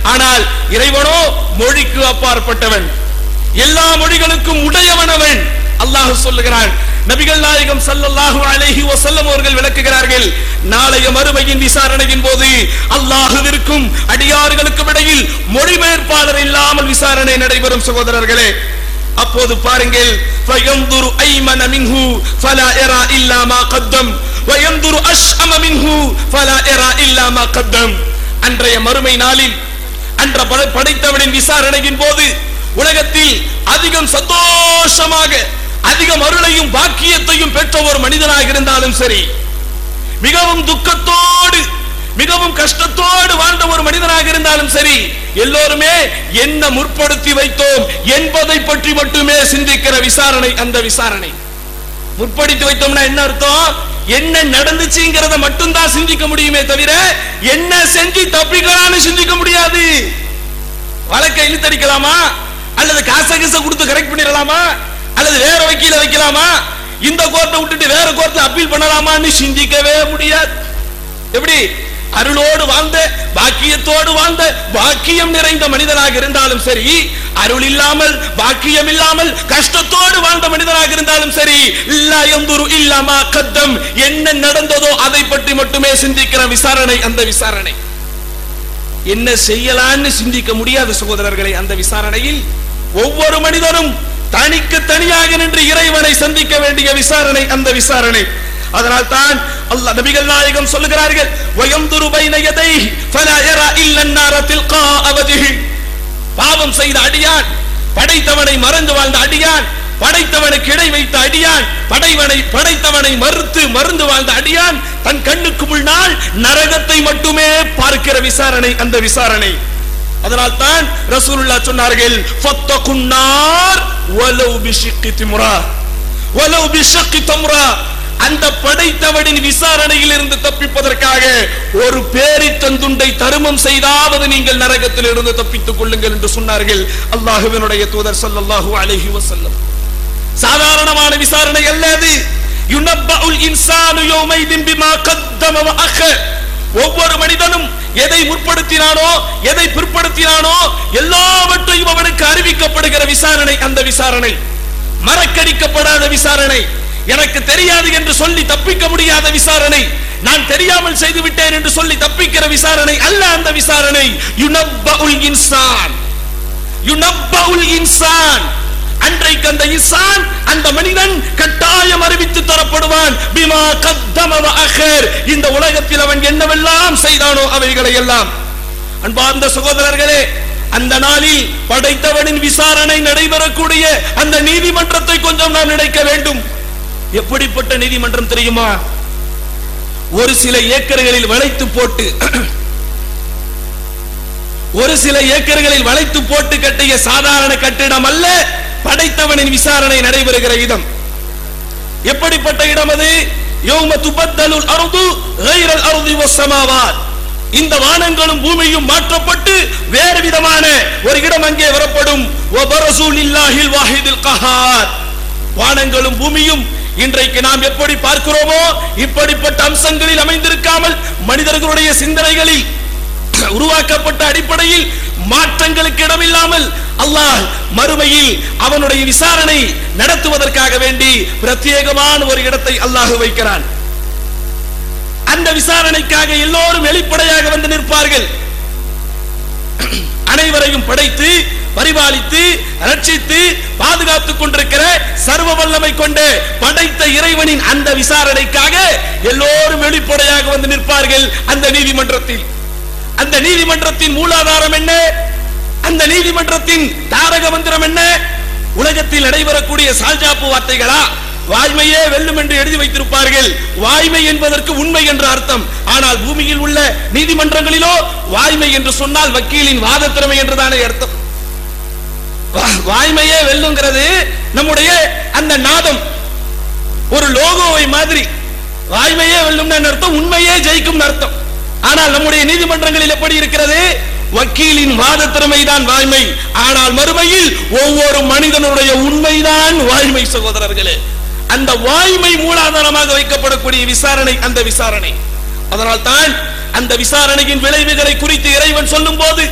ஆனால் இறைவனோ மொழிக்கு அப்பாற்பட்டவன், எல்லா மொழிகளுக்கும் உடையவனவன். அல்லாஹ் சொல்லுகிறான். நபிகள் நாயகம் ஸல்லல்லாஹு அலைஹி வஸல்லம் அவர்கள் விளக்குகிறார்கள், நாளைய மறுமையின் விசாரணையின் போது அல்லாஹ்விற்கும் அடியார்களுக்கும் இடையில் மொழிபெயர்ப்பாளர் இல்லாமல் விசாரணை நடைபெறும் சகோதரர்களே. அப்போது பாருங்கள், ஃபயன்துரு ஐமன மின்ஹு ஃபலா யரா இல்லா மா கத்தம் வயன்துரு அஷ்அம மின்ஹு ஃபலா யரா இல்லா மா கத்தம். அன்றைய மறுமை நாளில் அன்ற படைத்தவனின் விசாரணையின் போது உலகத்தில் அதிகம் சந்தோஷமாக அதிகம் அருளையும் பாக்கியத்தையும் பெற்ற ஒரு மனிதனாக இருந்தாலும் சரி, மிகவும் துக்கத்தோடு மிகவும் கஷ்டத்தோடு வாழ்ந்த ஒரு மனிதனாக இருந்தாலும் சரி, எல்லோருமே என்ன முற்படுத்தி வைத்தோம் என்பதை பற்றி மட்டுமே சிந்திக்கிற விசாரணை அந்த விசாரணை. முற்படுத்தி வைத்தோம்னா என்ன அர்த்தம்? என்ன நடந்துச்சுங்கிறத மட்டும்தான் சிந்திக்க முடியுமே தவிர என்ன செஞ்சு தப்பிக்கலாம்னு சிந்திக்க முடியாது. வழக்கை இழுத்தடிக்கலாமா, அல்லது காச கொடுத்து கரெக்ட் பண்ணிடலாமா, அல்லது வேற வக்கீல வைக்கலாமா, இந்த கோர்ட்டை விட்டுட்டு வேற கோர்ட்ல அப்பீல் பண்ணலாமான்னு சிந்திக்கவே முடியாது. எப்படி அருளோடு வாழ்ந்த பாக்கியத்தோடு வாழ்ந்த பாக்கியம் நிறைந்த மனிதனாக இருந்தாலும் சரி, அருள் இல்லாமல் பாக்கியம் இல்லாமல் கஷ்டத்தோடு வாழ்ந்த மனிதனாக இருந்தாலும் சரி, லா யன்துரு இல்லா மா கத்தம், என்ன நடந்ததோ அதை பற்றி மட்டுமே சிந்திக்கிற விசாரணை அந்த விசாரணை. என்ன செய்யலான்னு சிந்திக்க முடியாத சகோதரர்களை, அந்த விசாரணையில் ஒவ்வொரு மனிதனும் தனிக்கு தனியாக நின்று இறைவனை சந்திக்க வேண்டிய விசாரணை அந்த விசாரணை. அதனால் தான் அல்லாஹ் நபிகள் நாயகம் சொல்லுகிறார்கள், வயம்துரு பைன யதைஹி ஃபலா யரா இல்லா النار تلقاء وجهه. பாவம் செய்த அடியான், படைத்தவனை மறந்து வாழ்ந்த அடியான், படைத்தவனுக்கு இடை வைத்த அடியான், படைத்தவனை மறந்து வாழ்ந்த அடியான் தன் கண்ணுக்கு முன்னால் நரகத்தை மட்டுமே பார்க்கிற விசாரணை அந்த விசாரணை. அதனால் தான் ரசூலுல்லாஹ் சொன்னார்கள், ஃபத்தகுன் நார் வலவ் பிஷிக்கி திம்ரா வலவ் பிஷக்கி தம்ரா. அந்த படைத்தவனின் விசாரணையில் இருந்து தப்பிப்பதற்காக ஒரு பேரித்தந்துண்டை தருமம் செய்தாவது நீங்கள் நரகத்தில் இருந்து தப்பித்துக் கொள்ளுங்கள் என்று சொன்னார்கள் அல்லாஹ்வினுடைய தூதர் ஸல்லல்லாஹு அலைஹி வஸல்லம். சாதாரணமான விசாரணை அல்ல அது. யுனப்பஉல் இன்சானு யௌமைதின் பிமா கத்தம வ அഖர். ஒவ்வொரு மனிதனும் எதை முற்படுத்தினானோ எதை பிற்படுத்தினானோ எல்லாவற்றையும் அவனுக்கு அறிவிக்கப்படுகிற விசாரணை அந்த விசாரணை. மறக்கடிக்கப்படாத விசாரணை, எனக்கு தெரியாது என்று சொல்லி தப்பிக்க முடியாத விசாரணை, நான் தெரியாமல் செய்து விட்டேன் என்று சொல்லி தப்பிக்கிற விசாரணை அல்ல அந்த விசாரணை. யுனப்பஉல் இன்சான், யுனப்பஉல் இன்சான். அன்றைக்கு அந்த இன்சான், அந்த மனிதன் கட்டாயம் அறிவித்து தரப்படுவான். பிமா கத்தம வ அഖர். இந்த உலகத்தில் அவன் என்னவெல்லாம் செய்தானோ அவைகளை எல்லாம். அன்பார்ந்த சகோதரர்களே, அந்த நாளில் படைத்தவனின் விசாரணை நடைபெறக்கூடிய அந்த நீதிமன்றத்தை கொஞ்சம் நாம் நினைக்க வேண்டும். எப்படிப்பட்ட நீதிமன்றம் தெரியுமா? ஒரு சில ஏக்கர்களில் வளைத்து போட்டு கட்டிய சாதாரண கட்டிடம் அல்ல படைத்தவனின் விசாரணை நடைபெறுகிற இடம். எப்படிப்பட்ட இடம் அது? யௌம துபத்தலுல் அர்து கைரல் அர்தி வஸ்ஸமாவாத். இந்த வானங்களும் பூமியும் மாற்றப்பட்டு வேறு விதமான ஒரு இடம் அங்கே வரப்படும். வபரசு லில்லாஹில் வாஹிதில் கஹார். வானங்களும் பூமியும் இன்றைக்கு நாம் எப்படி பார்க்கிறோமோ இப்படிப்பட்ட அம்சங்களில் அமைந்திருக்காமல் மனிதர்களுடைய சிந்தனைகளில் உருவாக்கப்பட்ட அடிப்படையில் மாற்றங்களுக்கு இடமில்லாமல் அல்லாஹ் மறுமையில் அவனுடைய விசாரணை நடத்துவதற்காக வேண்டி பிரத்யேகமான ஒரு இடத்தை அல்லாஹ் வைக்கிறான். அந்த விசாரணைக்காக எல்லோரும் வெளிப்படையாக வந்து நிற்பார்கள். அனைவரையும் படைத்து பரிபாலித்து ரட்சித்து பாதுகாத்துக் கொண்டிருக்கிற சர்வ வல்லமை கொண்ட படைத்த இறைவனின் அந்த விசாரணைக்காக எல்லோரும் வெளிப்படையாக வந்து நிற்பார்கள் அந்த நீதிமன்றத்தில். அந்த நீதிமன்றத்தின் மூலாதாரம் என்ன? அந்த நீதிமன்றத்தின் தாரக மந்திரம் என்ன? உலகத்தில் நடைபெறக்கூடிய சால்ஜாப்பு வார்த்தைகளா? வாய்மையே வெல்லும் என்று எழுதி வைத்திருப்பார்கள். வாய்மை என்பதற்கு உண்மை என்ற அர்த்தம். ஆனால் பூமியில் உள்ள நீதிமன்றங்களிலோ வாய்மை என்று சொன்னால் வக்கீலின் வாத திறமை என்றுதானே அர்த்தம். வாய்மையே வெல்லுங்கிறது நம்முடைய அந்த நாதம் ஒரு லோகோவை மாதிரி. வாய்மையே வெல்லும் அர்த்தம் உண்மையே ஜெயிக்கும் அர்த்தம். ஆனால் நம்முடைய நீதிமன்றங்களில் எப்படி இருக்கிறது? வக்கீலின் வாத திறமைதான் வாய்மை. ஆனால் மறுமையில் ஒவ்வொரு மனிதனுடைய உண்மைதான் வாய்மை சகோதரர்களே. அந்த வாய்மை மூலாதாரமாக வைக்கப்படக்கூடிய விசாரணை அந்த விசாரணை. அதனால் தான் அந்த விசாரணையின் விளைவுகளை குறித்து இறைவன் சொல்லும் போது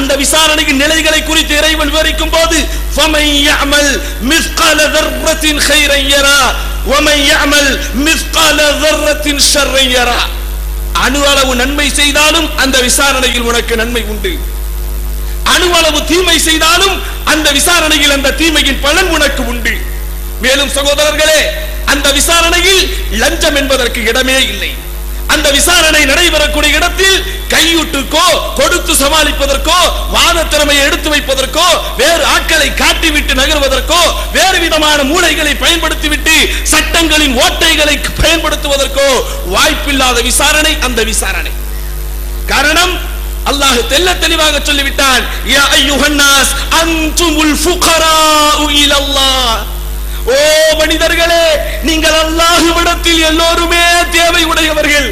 அந்த விசாரணையின் நிலைகளை குறித்து இறைவன் விவரிக்கும் போது فَمَن يَعْمَلْ مِثْقَالَ ذَرَّةٍ خَيْرًا يَرَهُ وَمَن يَعْمَلْ مِثْقَالَ ذَرَّةٍ شَرًّا يَرَهُ. அணு அளவு நன்மை செய்தாலும் அந்த விசாரணையில் உனக்கு நன்மை உண்டு, அணு அளவு தீமை செய்தாலும் அந்த விசாரணையில் அந்த தீமையின் பலன் உனக்கு உண்டு. மேலும் சகோதரர்களே, அந்த விசாரணையில் லஞ்சம் என்பதற்கு இடமே இல்லை. அந்த விசாரணை நடைபெறக்கூடிய இடத்தில் கையூட்டுக்கோ கொடுத்து சமாளிப்பதற்கோ வாத திறமையை எடுத்து வைப்பதற்கோ வேறு ஆட்களை காட்டிவிட்டு நகர்வதற்கோ வேறு விதமான மூளைகளை பயன்படுத்திவிட்டு சட்டங்களின் ஓட்டைகளை பயன்படுத்துவதற்கோ வாய்ப்பில்லாத விசாரணை அந்த விசாரணை. காரணம், அல்லாஹ் தெல்ல தெளிவாக சொல்லிவிட்டான், யா அய்யுஹன் நாஸ் அன்துமுல் ஃபுகராஉ இலல்லாஹ். ஓ மனிதர்களே, நீங்கள் அல்லாஹ்விடத்தில் எல்லோருமே தேவையுடையவர்கள்.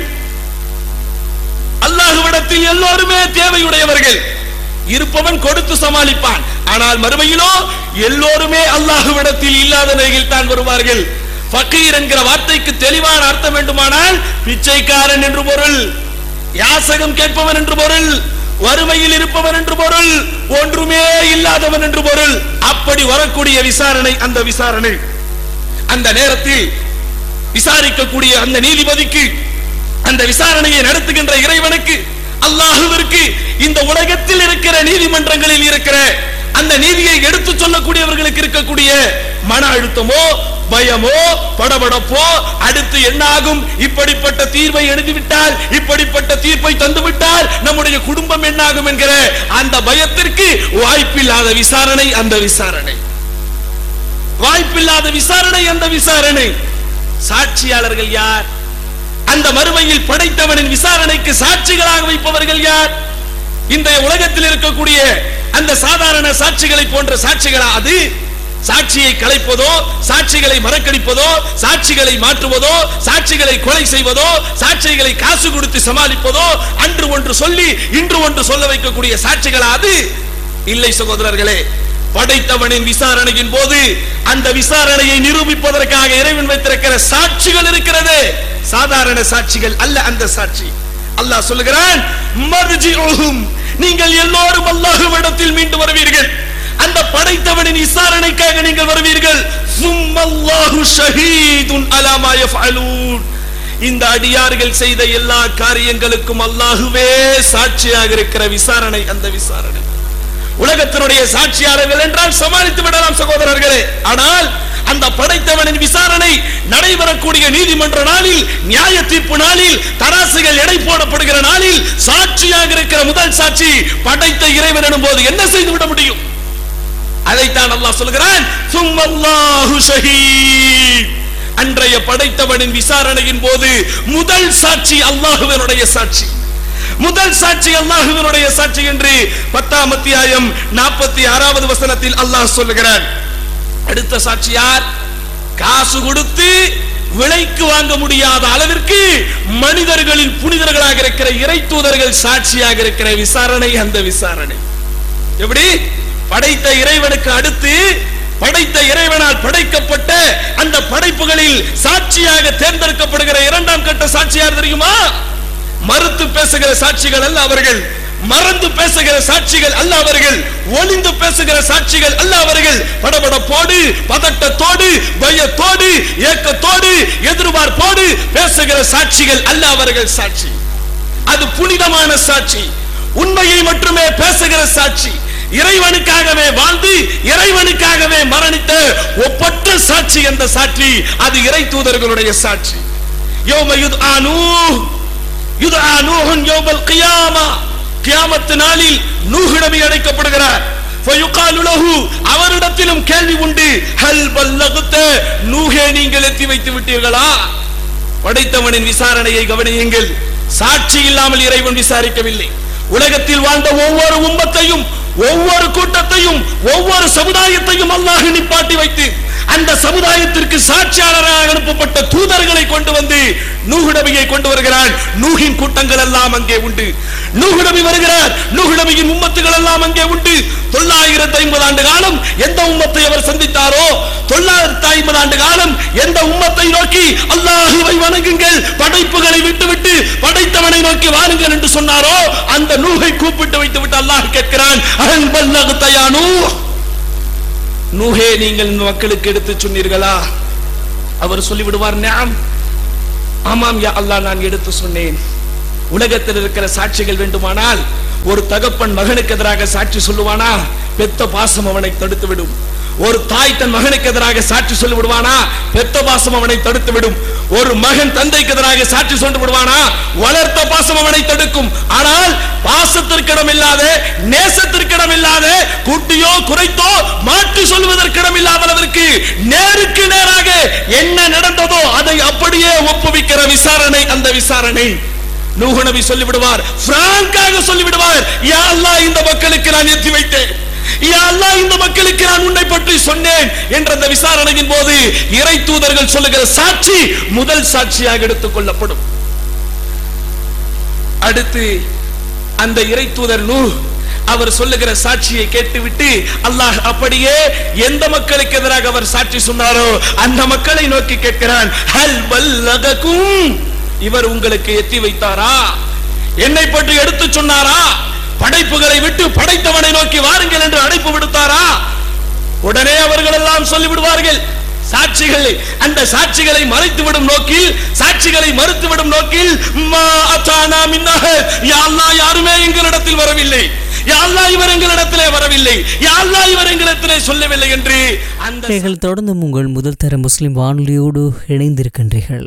அல்லாஹ்விடத்தில் எல்லோருமே தேவையுடையவர்கள். இருப்பவன் கொடுத்து சமாளிப்பான். ஆனால் மறுமையிலோ எல்லோருமே அல்லாஹ்விடத்தில் இல்லாத நிலையில் தான் வருவார்கள். ஃபகீர் என்கிற வார்த்தைக்கு தெளிவான அர்த்தம் வேண்டுமானால் பிச்சைக்காரன் என்று பொருள், யாசகம் கேட்பவன் என்று பொருள், வறுமையில் இருப்பவன் என்று பொருள், ஒன்றுமே இல்லாதவன் என்று பொருள். அப்படி வரக்கூடிய விசாரணை அந்த விசாரணை. அந்த நேரத்தில் விசாரிக்கக்கூடிய அந்த நீதிபதிக்கு, அந்த விசாரணையை நடத்துகின்ற இறைவனுக்கு, அல்லாஹ்விற்கு இந்த உலகத்தில் இருக்கிற நீதிமன்றங்களில் இருக்கிற அந்த நீதியை எடுத்து சொல்லக்கூடியவர்களுக்கு இருக்கக்கூடிய மன அழுத்தமோ பயமோ படபடப்போ, அடுத்து என்னாகும், இப்படிப்பட்ட தீர்வை எழுதிவிட்டால், இப்படிப்பட்ட தீர்ப்பை தந்துவிட்டால் நம்முடைய குடும்பம் என்னாகும் என்கிற அந்த பயத்திற்கு வாய்ப்பில்லாத விசாரணை அந்த விசாரணை. வாய்ப்பில்லாத விசாரணை அந்த விசாரணை. சாட்சியாளர்கள் யார்? அந்த மறுமையில் படைத்தவனின் விசாரணைக்கு சாட்சிகளாக வைப்பவர்கள் யார்? இந்த உலகத்தில் இருக்கக்கூடிய அந்த சாதாரண சாட்சிகளை போன்ற சாட்சிகளா? அது சாட்சியை கலைப்பதோ, சாட்சிகளை மறக்கடிப்பதோ, சாட்சிகளை மாற்றுவதோ, சாட்சிகளை கொலை செய்வதோ, சாட்சிகளை காசு கொடுத்து சமாளிப்பதோ, அன்று ஒன்று சொல்லி இன்று ஒன்று சொல்ல வைக்கக்கூடிய சாட்சிகளா? அது இல்லை சகோதரர்களே. படைத்தவனின் விசாரணையின் போது அந்த விசாரணையை நிரூபிப்பதற்காக இறைவன் வைத்திருக்கிற சாட்சிகள் இருக்கிறது. சாதாரண சாட்சிகள் அல்ல அந்த சாட்சி. அல்லாஹ் சொல்லுகிறான், மர்ஜிஉஹும், நீங்கள் எல்லோரும் அல்லாஹ்விடத்தில் மீண்டு வருவீர்கள். அந்த படைத்தவனின் விசாரணைக்காக நீங்கள் வருவீர்கள். சும்மல்லாஹு ஷஹீதுன் அலா மா யஃஅலூன். இந்த அடியார்கள் செய்த எல்லா காரியங்களுக்கும் அல்லாஹ்வே சாட்சியாக இருக்கிற விசாரணை அந்த விசாரணை. உலகத்தினுடைய சாட்சியாளர்கள் என்றால் சமாளித்து விடலாம் சகோதரர்களே. ஆனால் அந்த படைத்தவனின் விசாரணை நடைபெறக்கூடிய நீதிமன்ற நாளில், நியாய தீர்ப்பு நாளில், தராசுகள் எடை போடப்படுகிற நாளில் சாட்சியாக இருக்கிற முதல் சாட்சி படைத்த இறைவன் எனும் போது என்ன செய்து விட முடியும்? அதைத்தான் அல்லாஹ் சொல்கிறான், சும்மல்லாஹு ஷஹீத். அன்றைய படைத்தவனின் விசாரணையின் போது முதல் சாட்சி அல்லாஹ்வினுடைய சாட்சி. முதல் சாட்சி அல்லாஹ்வினுடைய சாட்சி என்று 10ஆம் அத்தியாயம் 46வது வசனத்தில் அல்லாஹ் சொல்லுகிறான். அடுத்த சாட்சி யார்? காசு கொடுத்து விலைக்கு வாங்க முடியாத அளவிற்கு மனிதர்களின் புனிதர்களாக இருக்கிற இறை தூதர்கள் சாட்சியாக இருக்கிற விசாரணை அந்த விசாரணை. எப்படி? படைத்த இறைவனுக்கு அடுத்து படைத்த இறைவனால் படைக்கப்பட்ட அந்த படைப்புகளில் சாட்சியாக தேர்ந்தெடுக்கப்படுகிற இரண்டாம் கட்ட சாட்சியார் தெரியுமா? மறுத்து பேசுகிற சாட்சிகள் அல்ல அவர்கள், மறந்து பேசுகிற சாட்சிகள் அல்ல அவர்கள், ஒளிந்து பேசுகிற சாட்சிகள் அல்ல அவர்கள், படபடப்போடு பதட்டத்தோடு பயத்தோடு ஏக்கத்தோடு எதிர்பார்ப்போடு பேசுகிற சாட்சிகள் அல்ல அவர்கள். சாட்சி அது புனிதமான சாட்சி, உண்மையை மட்டுமே பேசுகிற சாட்சி, இறைவனுக்காகவே வாழ்ந்து இறைவனுக்காகவே மரணித்த ஒப்பற்ற சாட்சி. அந்த சாட்சி அது இறை தூதர்களுடைய சாட்சி. யௌம யுத்ஆ நூஹுன் யௌமல் கியாமா, கியாமத் நாளில் நூஹ் நபி அழைக்கப்படுகிறார். ஃபயுகாலு லஹு, அவரிடத்திலும் கேள்வி உண்டு, ஹல் பல்லகத, நூஹே நீங்கள் எத்தி வைத்து விட்டீர்களா? படைத்தவனின் விசாரணையை கவனியுங்கள். சாட்சி இல்லாமல் இறைவன் விசாரிக்கவில்லை. உலகத்தில் வாழ்ந்த ஒவ்வொரு உம்மத்தையும், ஒவ்வொரு கூட்டத்தையும், ஒவ்வொரு சமுதாயத்தையும் அல்லாஹ் நிப்பாட்டி வைத்து அந்த சமுதாயத்திற்கு சாட்சியாளராக அனுப்பப்பட்ட தூதர்களை கொண்டு வந்து நூஹ் நபியை கொண்டு வருகிறார். நூஹின் கூட்டங்கள் எல்லாம் அங்கே உண்டு. நூஹ் நபி வருகிறார், நூஹ் நபியின் உம்மத்துகள் எல்லாம் அங்கே உண்டு. 950 ஆண்டு காலம் எந்த உம்மத்தை அவர் சந்தித்தாரோ, 950 ஆண்டு காலம் எந்த உம்மத்தை நோக்கி அல்லாஹ்வை வணங்குங்கள், படைப்புகளை விட்டுவிட்டு படைத்தவனை நோக்கி வாருங்கள் என்று சொன்னாரோ, அந்த நூஹை கூப்பிட்டு வைத்துவிட்டு அல்லாஹ் கேட்கிறான், அல் பல்லகத யா நூஹ், நூஹே நீங்கள் இந்த மக்களுக்கு எடுத்து சொன்னீர்களா? அவர் சொல்லிவிடுவார், நஅம், ஆமாம் யா அல்லாஹ், நான் எடுத்து சொன்னேன். உலகத்தில் இருக்கிற சாட்சிகள் வேண்டுமானால் ஒரு தகப்பன் மகனுக்கு எதிராக சாட்சி சொல்லுவானா? பெத்த பாசம் அவனை தடுத்து விடும். ஒரு தாய் தன் மகனுக்கு எதிராக சாட்சி சொல்லி விடுவானா? பெத்த பாசம் அவனை தடுத்து விடும். ஒரு மகன் தந்தைக்கு எதிராக சாட்சி சொல்லி விடுவானா? வளர்த்த பாசம் அவனை தடுக்கும். ஆனால் பாசத்திற்கிடம் இல்லாத, நேசத்திற்கிடம் இல்லாத, கூட்டியோ குறைத்தோ மாற்றி சொல்வதற்கிடம் இல்லாத அளவிற்கு நேருக்கு நேராக என்ன நடந்ததோ அதை அப்படியே ஒப்புவிக்கிற விசாரணை, அந்த விசாரணை நூஹ் நபி சொல்லி விடுவார், பிராங்காக சொல்லி விடுவார், யா அல்லாஹ் இந்த மக்களுக்கு நான் எத்தி வைத்தேன், யா அல்லாஹ் இந்த மக்களுக்கு நான் உன்னை பற்றி சொன்னேன் என்ற அந்த விசாரணையின் போது இறை தூதர்கள் சொல்லுகிற சாட்சி முதல் சாட்சியாக எடுத்துக் கொள்ளப்படும். அடுத்து அந்த இறை தூதர் நூஹ் அவர் சொல்லுகிற சாட்சியை கேட்டுவிட்டு அல்லாஹ் அப்படியே எந்த மக்களுக்கு எதிராக அவர் சாட்சி சொன்னாரோ அந்த மக்களை நோக்கி கேட்கிறான், ஹல் பல்லககும், இவர் உங்களுக்கு எத்தி வைத்தாரா? என்னை பற்றி எடுத்து சொன்னாரா? படைப்புகளை விட்டு படைத்தவனை நோக்கி வாருங்கள் என்று அழைப்பு விடுத்தாரா? உடனே அவர்கள் எல்லாம் சொல்லிவிடுவார்கள் சாட்சிகளை. அந்த சாட்சிகளை மறைத்துவிடும் நோக்கில், சாட்சிகளை மறுத்துவிடும் நோக்கில், மா அதானா மின்னஹ, யா அல்லாஹ் யாருமே எங்களிடத்தில் வரவில்லை, யா அல்லாஹ் இவர் எங்களிடத்திலே வரவில்லை, யா அல்லாஹ் இவர் எங்களிடத்திலே சொல்லவில்லை என்று அந்த தொடர்ந்து உங்கள் முதல் தர முஸ்லிம் வானொலியோடு இணைந்திருக்கின்றீர்கள்.